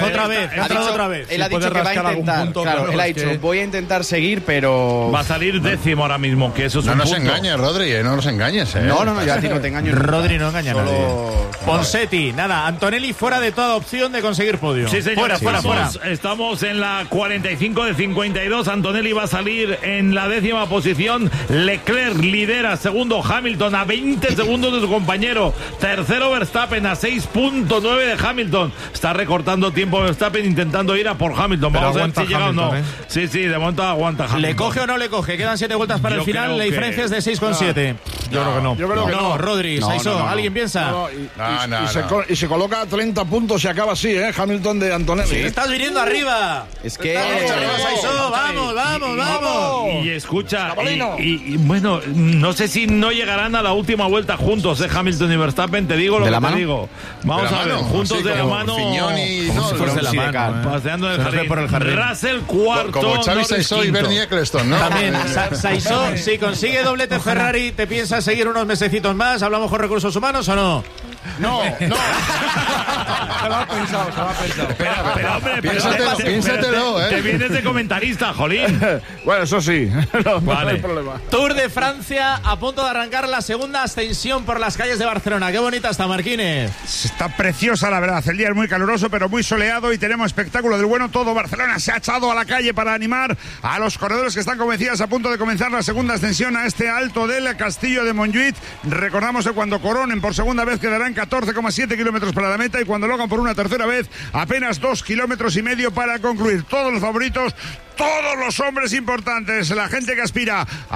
Él ha dicho que va a intentar. Claro, él ha dicho, voy a intentar seguir, pero... Va a salir décimo ahora mismo, que eso es no un nos punto. engañes, Rodri, no nos engañes. No, yo a ti no te engaño. Rodri no engaña a nadie. Ponsetti, nada, Antonelli fuera de toda opción de conseguir podio. Sí, señor. Fuera. Estamos en la 45 de 52. Antonelli va a salir en la 10ª posición. Leclerc lidera, segundo Hamilton a 20 segundos de su compañero. Tercero Verstappen a 6.9 de Hamilton. Está recortando tiempo Verstappen intentando ir a por Hamilton. Vamos a ver si llega o no. Sí, de momento aguanta Hamilton. ¿Le coge o no le coge? Quedan 7 vueltas para el final. La diferencia es de 6,7. Yo creo que no. Yo creo que no. Rodri, Saiso, ¿alguien piensa? Y se coloca a 30 puntos y acaba así, Hamilton de Antonelli. Sí, estás viniendo arriba. Es que... Saiso, vamos. Y escucha, y bueno, no sé si no llegarán a la última vuelta juntos, Hamilton y Verstappen, te digo lo que te digo. Vamos a ver, juntos de la mano. Como si fuese de la mano. Paseando en el jardín. Russell cuarto. Como Xavi Saiso y Bernie Eccleston, ¿no? También, Saiso, si consigue doblete Ferrari, ¿te piensas seguir unos mesecitos más? ¿Hablamos con recursos humanos o no? No. Se lo ha pensado. Pero hombre, piénsatelo, Te vienes de comentarista, jolín. Bueno, eso sí. No hay problema. Tour de Francia, a punto de arrancar la segunda ascensión por las calles de Barcelona. Qué bonita está, Marquines. Está preciosa, la verdad. El día es muy caluroso, pero muy soleado y tenemos espectáculo del bueno. Todo Barcelona se ha echado a la calle para animar a los corredores que están convencidos a punto de comenzar la segunda ascensión a este alto del Castillo de Montjuïc. Recordamos que cuando coronen por segunda vez quedarán 14,7 kilómetros para la meta y cuando lo hagan por una tercera vez apenas 2,5 kilómetros para concluir. Todos los favoritos, todos los hombres importantes, la gente que aspira